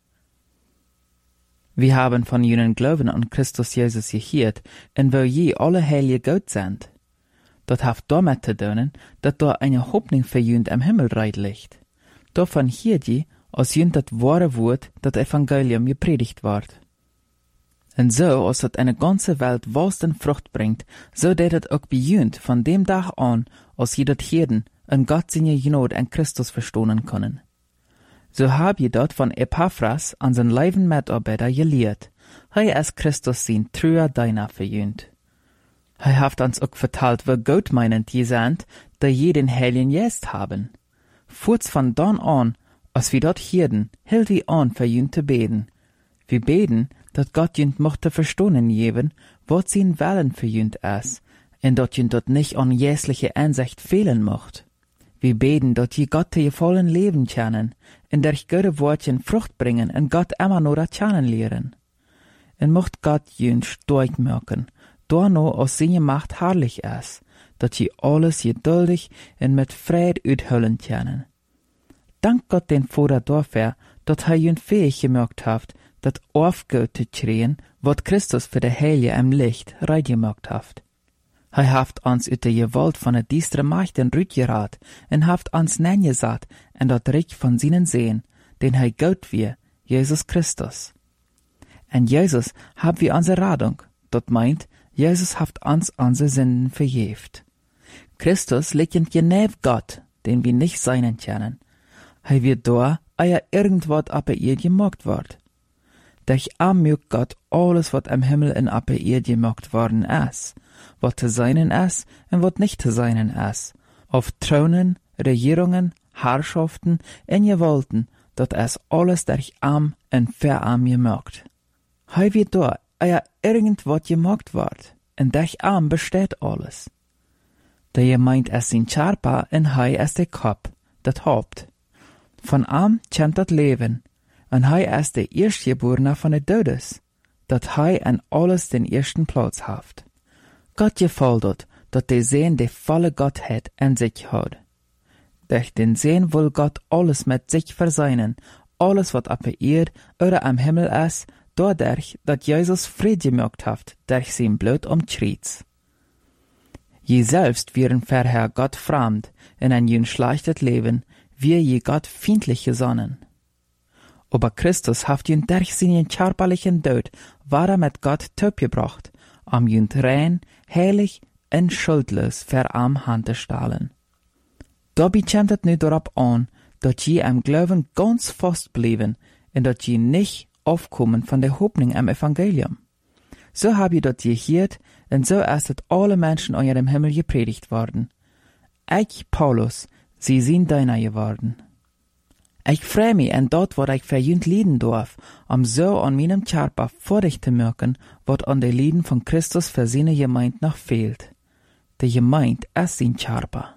A: Wir haben von ihnen Glauben an Christus Jesus gehört, und wo je alle Heilige Gott sind. Dat hat damit zu tun, dass da eine Hoffnung für ihn im Himmelreich liegt. Davon hier die, als ihn das wahre Wort, das Evangelium gepredigt wird. Und so, als das eine ganze Welt wohlsten Frucht bringt, so det het auch bei ihn von dem Tag an, als je dat Hirden und Gott seine Gnade in Christus verstohlen können. So hab je dort von Epaphras an sein leiben Mitarbeiter gelehrt. Hei ist Christus sein treuer Diener verjünt. Hei haft uns auch vertalt, wo Gott meinend je sind, da je den Heiligen Geist haben. Furz von dann an, als wir dort Hirden, hielt wir an verjünt zu beten. Wir beten, dat Gott jünt mochte verstohlen geben, wat sein Willen verjünt ist, und dat jünt dort nicht an jässliche Einsicht fehlen mocht. Wir beten, dat je Gott je vollen Leben kennen, und durch gute Wortchen Frucht bringen und Gott immer nur das kennen lehren. Und mocht Gott jünt stark machen, da nur aus seine Macht herrlich ist, dat je alles geduldig und mit Fried uithüllen können. Dank Gott den Vater dafür, dat er jünt fähig gemacht hat, dat aufgeht zu kriegen, wat Christus für der Heilige im Licht reingemacht hat. Hij haft ons uit de gewalt van de diestere Machten rückgerat en haft ons nengesat en dat Reich von seinen Sehen, den hij Gott wir, Jesus Christus. En Jesus hab wir unsere Radung, dat meint, Jesus haft ons unsere Sünden verjeft. Christus liegt genau Gott, den wir nicht seinen kennen. Hij wird da, irgendwas ab ihr gemacht wird. Durch mögt Gott alles, was im Himmel und ab ihr gemacht worden ist, was zu seinen ist und was nicht zu seinen ist, auf Thronen, Regierungen, Herrschaften und Gewalten, dat es alles durch und für gemacht. Hei wird da, irgendwas gemacht wird, und durch besteht alles. Der meint es sein Charpa und hei ist der Kopf, das Haupt. Von kommt das Leben, und hei ist der Erstgeborene von der Todes, dat hei an alles den ersten Platz haft. Gott gefällt dort, dat der Sehen die volle Gottheit in sich hat. Durch den Sehen will Gott alles mit sich verseinen, alles was ab ihr oder am Himmel ist, dadurch, dat Jesus Fried gemacht hat, durch sein Blut Kreuz. Je selbst wären vorher Gott fremd, in ein jün schlechtes Leben, wir je Gott feindlich gesonnen. Aber Christus hat ihn durch seinen körperlichen Tod, war mit Gott gebracht, ihn rein, heilig und schuldlos für Hand zu stellen. Dabei kommt es nu darauf an, dass je am Glauben ganz fest bleiben und dass je nicht aufkommen von der Hoffnung am Evangelium. So hab ich das gehört und so ist es alle Menschen an ihrem Himmel gepredigt worden. Ich, Paulus, sie sind deiner geworden. Ich freu mich en dat wat ich für jünt lieden darf, so an meinem Körper vordig te merken, wat an de Lieden von Christus für seine Gemeinde noch fehlt. De Gemeinde ist sein Körper.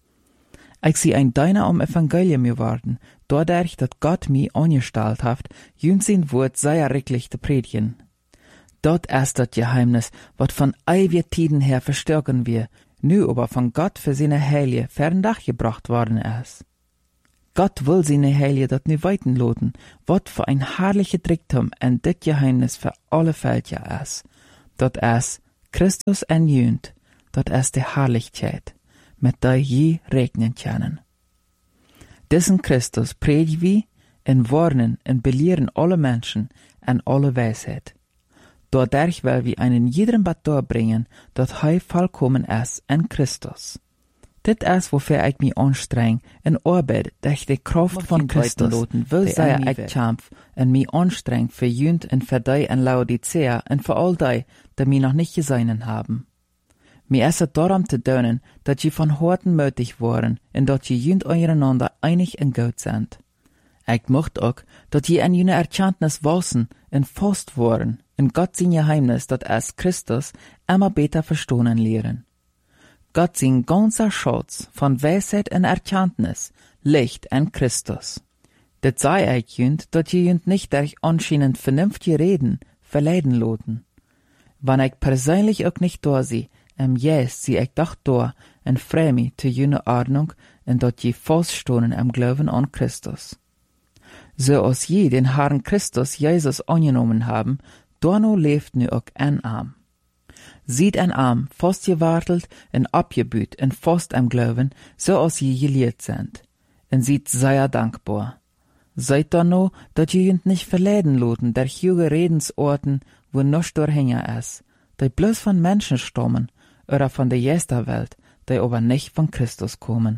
A: Ich sie ein Deiner am Evangelium geworden, dadurch, dat Gott mich angestellt hat, jünt sein Wort sehr richtig zu predigen. Dort ist das Geheimnis, wat von ewigen Tiden her verstärken wir, nu aber von Gott für seine Heilige ferndach gebracht worden ist. Gott will seine Heilige dat nu weiten loten, wat für ein herrliche Tricktum en dit Geheimnis für alle Völker ist. Dat ist Christus en jünt, dat ist die Herrlichkeit, mit der je regnen können. Diesen Christus predigen wir en warnen en belehren alle Menschen en alle Weisheit. Dadurch will wir einen jedem Bad bringen, dat hij vollkommen ist en Christus. Dit ist, wofür ich mich anstreng, en arbeid, durch die Kraft von Christus, will sei ich kämpf, en mich anstreng für jünt en für die en Laodicea en für all die, die mich noch nicht gesehen haben. Mir ist es darum zu tun, dass sie von Horten mötig waren, en dat sie jünt einander einig en gut sind. Ich möchte auch, dass sie an jene Erkenntnis wachsen en fast waren, en Gott sein Geheimnis, dat es Christus immer besser verstehen lehren. Gott sein ganzer Schatz von Weisheit und Erkenntnis liegt in Christus. Das sei ich jünt, dass je jünt nicht durch anscheinend vernünftige Reden verleiden loten. Wenn ich persönlich auch nicht da sie, sie ich doch da und freu mich zu jene Ordnung und dass je feststehen im Glauben an Christus. So als je den Herrn Christus Jesus angenommen haben, dorno lebt nu auch ein Arm. Sieht ein Arm fast gewartelt en abgebüht en fast am Glauben, so als je gelehrt sind. En sieht sehr dankbar. Seid dann no, dat je jünt nicht verleiden loten der huge Redensorten, wo noch durchhänger is, die bloß von Menschen stammen, oder von der Jesterwelt, die aber nicht von Christus kommen.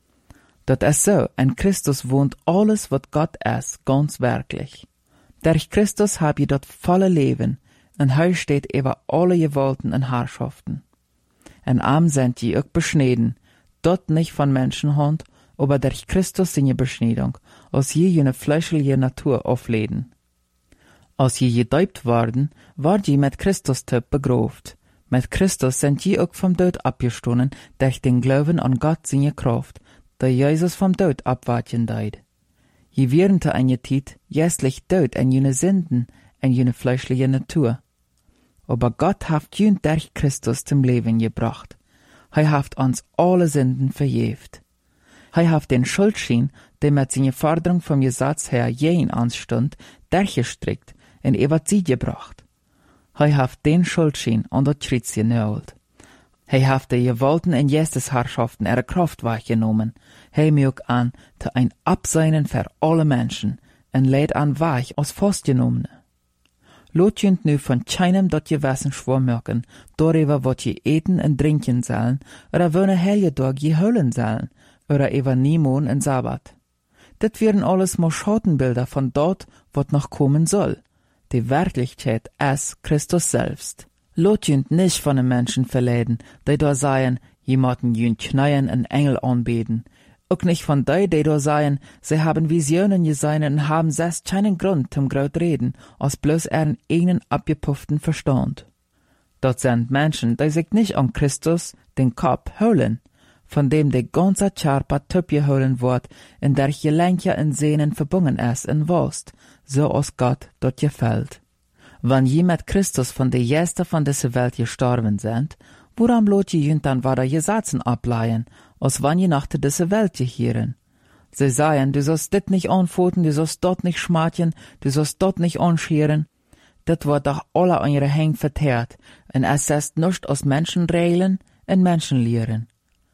A: Dat is so, in Christus wohnt alles, wat Gott ist, ganz wirklich. Durch Christus hab je dat volle Leben, en hij steht über alle Gewalten und Herrschaften. En arm sind je auch beschneden, dort nicht von Menschenhand, aber durch Christus seine Beschneidung, als je jene fleischliche Natur aufleden. Als je gedäupt worden, ward je mit Christus begraft. Mit Christus sind je auch vom Tod abgestoßen, durch den Glauben an Gott seine Kraft, der Jesus vom Tod abwarten deid. Je während eine Zeit jästlich Tod an jene Sünden, en jene fleischliche Natur. Aber Gott hat jünt durch Christus zum Leben gebracht. Hij hat uns alle Sünden verjeft. Hij hat den Schuldschein, der mit seiner Forderung vom Gesetz her jeden anstund, durchgestrickt und über sie gebracht. Hij hat den Schuldschein an der Kreuz genagelt. Hij hat die Gewalten und Geistesherrschaften ihre Kraft weggenommen. Hij mög an, zu ein Abseinen für alle Menschen, en lädt an weich als festgenommene. Lot jünt nu von keinem dat Gewissen schwörmerken, darüber wat je eten en trinken sollen, oder wöne Helgetag je hüllen sollen, oder über Nimon en Sabbat. Dit wären alles mal Schattenbilder von dort, wat noch kommen soll. Die Wirklichkeit ist Christus selbst. Lot jünt nicht von den Menschen verleiden, die da seien, jemanden jünt knäien en Engel anbeten. Auch nicht von die da seien, sie haben Visionen gesehen und haben selbst keinen Grund zum Graut reden, als bloß ihren eigenen abgepufften Verstand. Dort sind Menschen, die sich nicht an Christus, den Kopf, holen, von dem der ganze Körper geholen wird, in der Gelenke und Sehnen verbunden ist und Wurst, so als Gott dort gefällt. Wenn je mit Christus von der Jester von dieser Welt gestorben sind, woran lot je dann wieder Gesetzen ableihen, als wann je nach dieser Welt gehieren. Sie sagen, du sollst dit nicht anfoten, du sollst dort nicht schmatjen, du sollst dort nicht anscheren. Dat wird doch alle an ihre Hänge verteert, und es ist nicht aus Menschenregeln und Menschenlehren.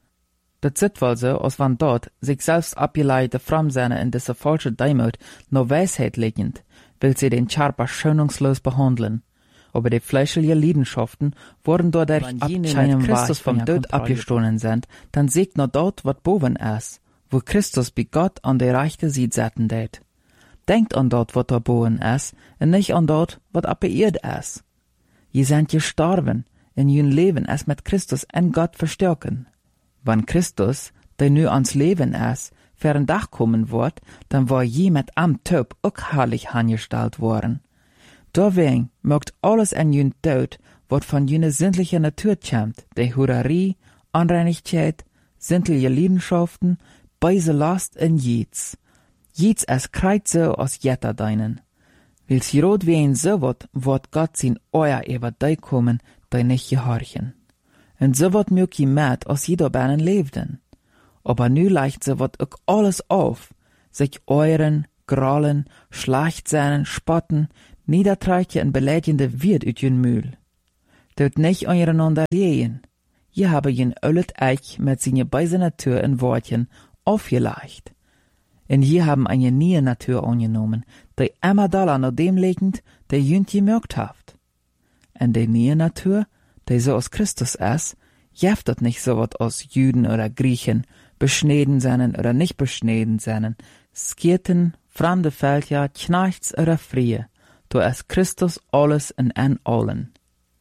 A: Dat sit wohl so, als wann dort sich selbst abgeleitete Framsehne in dieser falschen Deimut nur Weisheit liegend, will sie den Körper schonungslos behandeln. Aber die fleischliche Leidenschaften wurden dadurch ab Christus vom Tod abgestohlen sind, dann siegt nur dort, wat boven ist, wo Christus bei Gott an der rechte Seite setzen det. Denkt an dort, wat da boven ist, und nicht an dort, wat ab beirrt ist. Je sind gestorben, in jün Leben es mit Christus en Gott verstärken. Wann Christus, der nu ans Leben ist, für ein Dach kommen wird, dann war je mit am Töp auch herrlich angestellt worden. Deswegen mögt alles an jün Tod, wat von jüne sinnliche Natur kommt, die Hurerie, Anreinigkeit, sinnliche Leidenschaften, beise Last in Jieds. Jieds es kreit so aus Jetta deinen. Wils rot wie ein so wird Gott sin Euer über dei kommen, dei nicht gehorchen. Und so wird mög mit aus jeder Bänen lebten. Aber nu leicht so wird auch alles auf, sich euren, grollen, Schlachtsehnen, spotten, niedertreichen und beleidigende wird ut jün Mühl. Dort nicht eureinander lehen. Je habe jen öllet Eich mit seine beise Natur in Wortchen aufgeleicht. Und je haben eine neue Natur angenommen, die immer doller nach dem liegend, der jünt gemerkt haft. Und die neue Natur, die so aus Christus ist, jeftet nicht so wat aus Juden oder Griechen, beschneden seinen oder nicht beschneden seinen, Skirten, fremde Völker, Knechts oder Frie, du ist Christus alles in allen.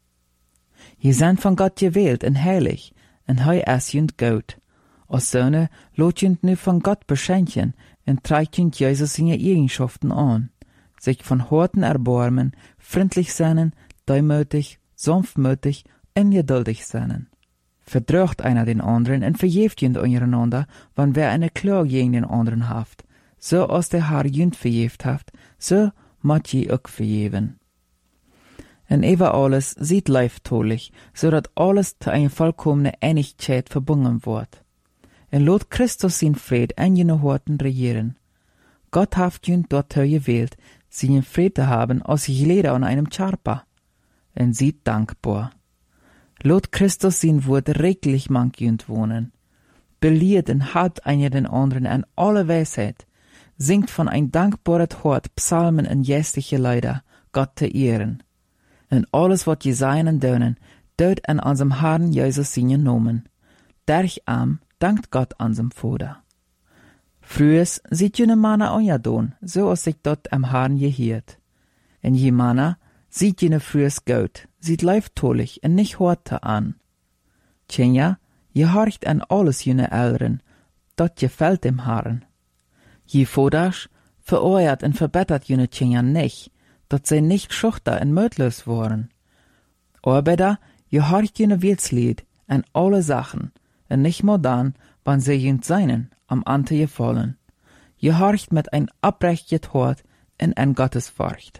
A: Je sind von Gott gewählt und heilig, und hei ist jünd gut. Als Söhne lot jünd nu von Gott beschenken, und treibt jünd Jesus seine Eigenschaften an, sich von Horten erbarmen, freundlich sein, deumütig, sanftmütig und geduldig sein. Verdrückt einer den anderen und verjeft jünd untereinander, wann wer eine Klage gegen den anderen haft. So als der Herr jünd verjeft haft, so mat je auch verjeven. Und über alles sieht leiftolich, so dat alles zu einer vollkommene Einigkeit verbunden wird. Und lot Christus sin Fried in jene Horten regieren. Gott haft jünd dort gewählt, seinen Fried zu haben, als jeder an einem Charpa. Und sieht dankbar. Lot Christus sin Wort reglich mank jünd wohnen. Beliert und hat einer den anderen an alle Weisheit. Singt von ein dankbaret Hort Psalmen und jästliche Lieder, Gott zu ehren. Und alles, wat je seinen dönen, död an unserem Herrn Jesus seinen Nomen. Derch am dankt Gott unserem Vater. Frühes sieht jene Manna anjadon, so als sich dort am Herrn gehiert. Und je Manna sieht jene frühes gut, sieht leiftolich und nicht horte an. Tjenja, je horcht an alles jene Älteren, dort gefällt dem Herrn. Je Voders vereuert und verbessert jene Tjenja nicht, dat sie nicht schuchter und mödlos waren. Arbeiter, je horcht jene Wirtslied an alle Sachen, und nicht modern, wann sie jünd seinen, am Ante gefallen. Je horcht mit ein abrechtet Hort in ein Gottesfurcht.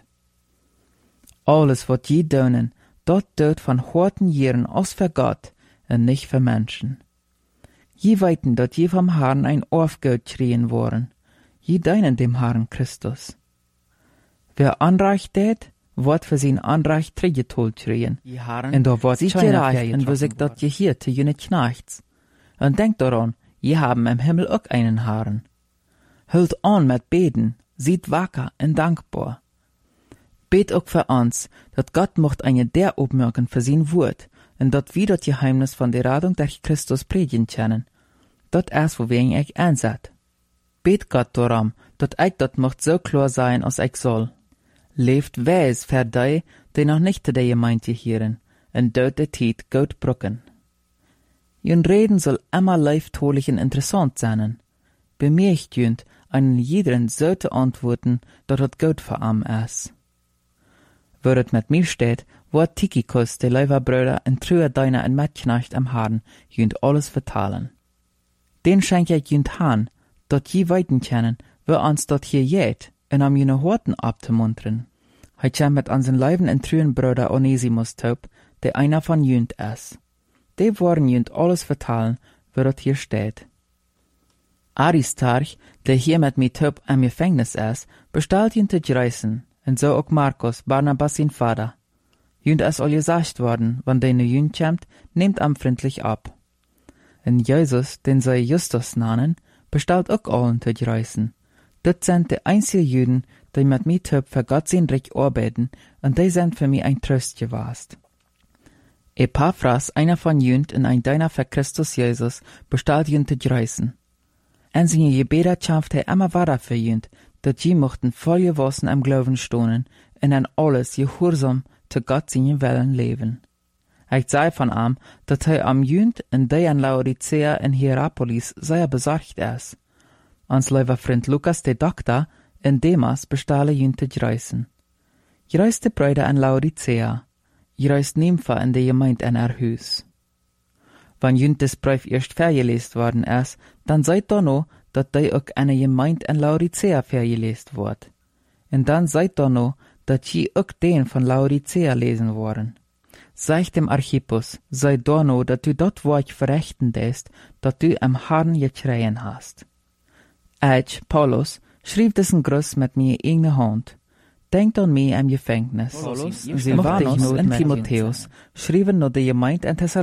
A: Alles, wat je dönen, dort dört von Horten Jahren aus für Gott und nicht für Menschen. Je weiten, dat je vom Herrn ein Aufgeld schrien worden, je deinen dem Herrn Christus. Wer Anreich tät, wird für sein Anreich trägetol schrien, und da wird sich gereicht, und wo sich dort gehiert, jene Knechts. Und denkt daran, je haben im Himmel auch einen Herrn. Hüllt an mit Beten, sieht wacker und dankbar. Bet auch für uns, dat Gott mocht eine der obmerken für sein Wort, und dat wir das Geheimnis von der Radung durch Christus predigen können. Dat erst, wo wir ihn euch einsat. Bet Gott darum, dat ich dat mocht so klar sein, als ich soll. Leeft weis für die noch nicht zu der Gemeinde gehören, und dort der Tiet gut brücken. Jün Reden soll immer leiftolich und interessant sein. Bemerkt jünd, einen jeden so zu antworten, dat het gut für am ist. Wo het mit mir steht, wird Tychicus, der Leiberbrüder, und Trühe deiner und Mitknecht am Herrn, jünd alles vertalen. Den schenk ich jünd han, dat je weiten können, wo uns dort hier jät, und am jene Horten abzumuntern. Heit käm mit unseren Leiben und Trühen Brüder Onesimus taub, der einer von jünd ist. Die wollen jünd alles vertalen, wo dort hier steht. Aristarch, der hier mit mir taub am Gefängnis ist, bestellt jünd zu reißen, und so auch Markus, Barnabas sein Vater. Jünd ist all gesagt worden, wann der jünd kämmt, nehmt am freundlich ab. Und Jesus, den sie Justus nannen, bestellt auch allen zu reißen. Dat sind die einzigen Juden, die mit mir taub für Gott sein Recht arbeiten, und die sind für mich ein Trost gewesen. Epaphras, einer von jünd und ein Diener für Christus Jesus, bestellt jünd zu reißen. En seine Gebete kämpft immer weiter für jünd, dat je mochten voll gewassen am Glauben stohnen und an alles gehorsam zu Gott seinen Willen leben. Ich sei von ihm, dat am jünd und die an Laodicea in Hierapolis sehr besorgt ist. Ans leuwe vriend Lukas de Dokter en Demas bestalen jün te reisen. Reist de bruide an Laodicea, reist Nympha in de gemeint en haar huis. Wann jün des Brief erst vergelest worden ist, dann seid da no, dat die ook an de gemeint en Laodicea vergelest wordt. En dann seid da no, dat je ook den van Laodicea lesen worden. Zeg dem Archippus, sei da no, dat du dat Wort verrechten dest, dat du am Herrn geschreien hast. Ich, Paulus, schrieb diesen Gruß mit mir eigene Hand. Denkt an mich im Gefängnis. Silvanus und Timotheus schrieben nur die Gemeinde in Thessaloniki.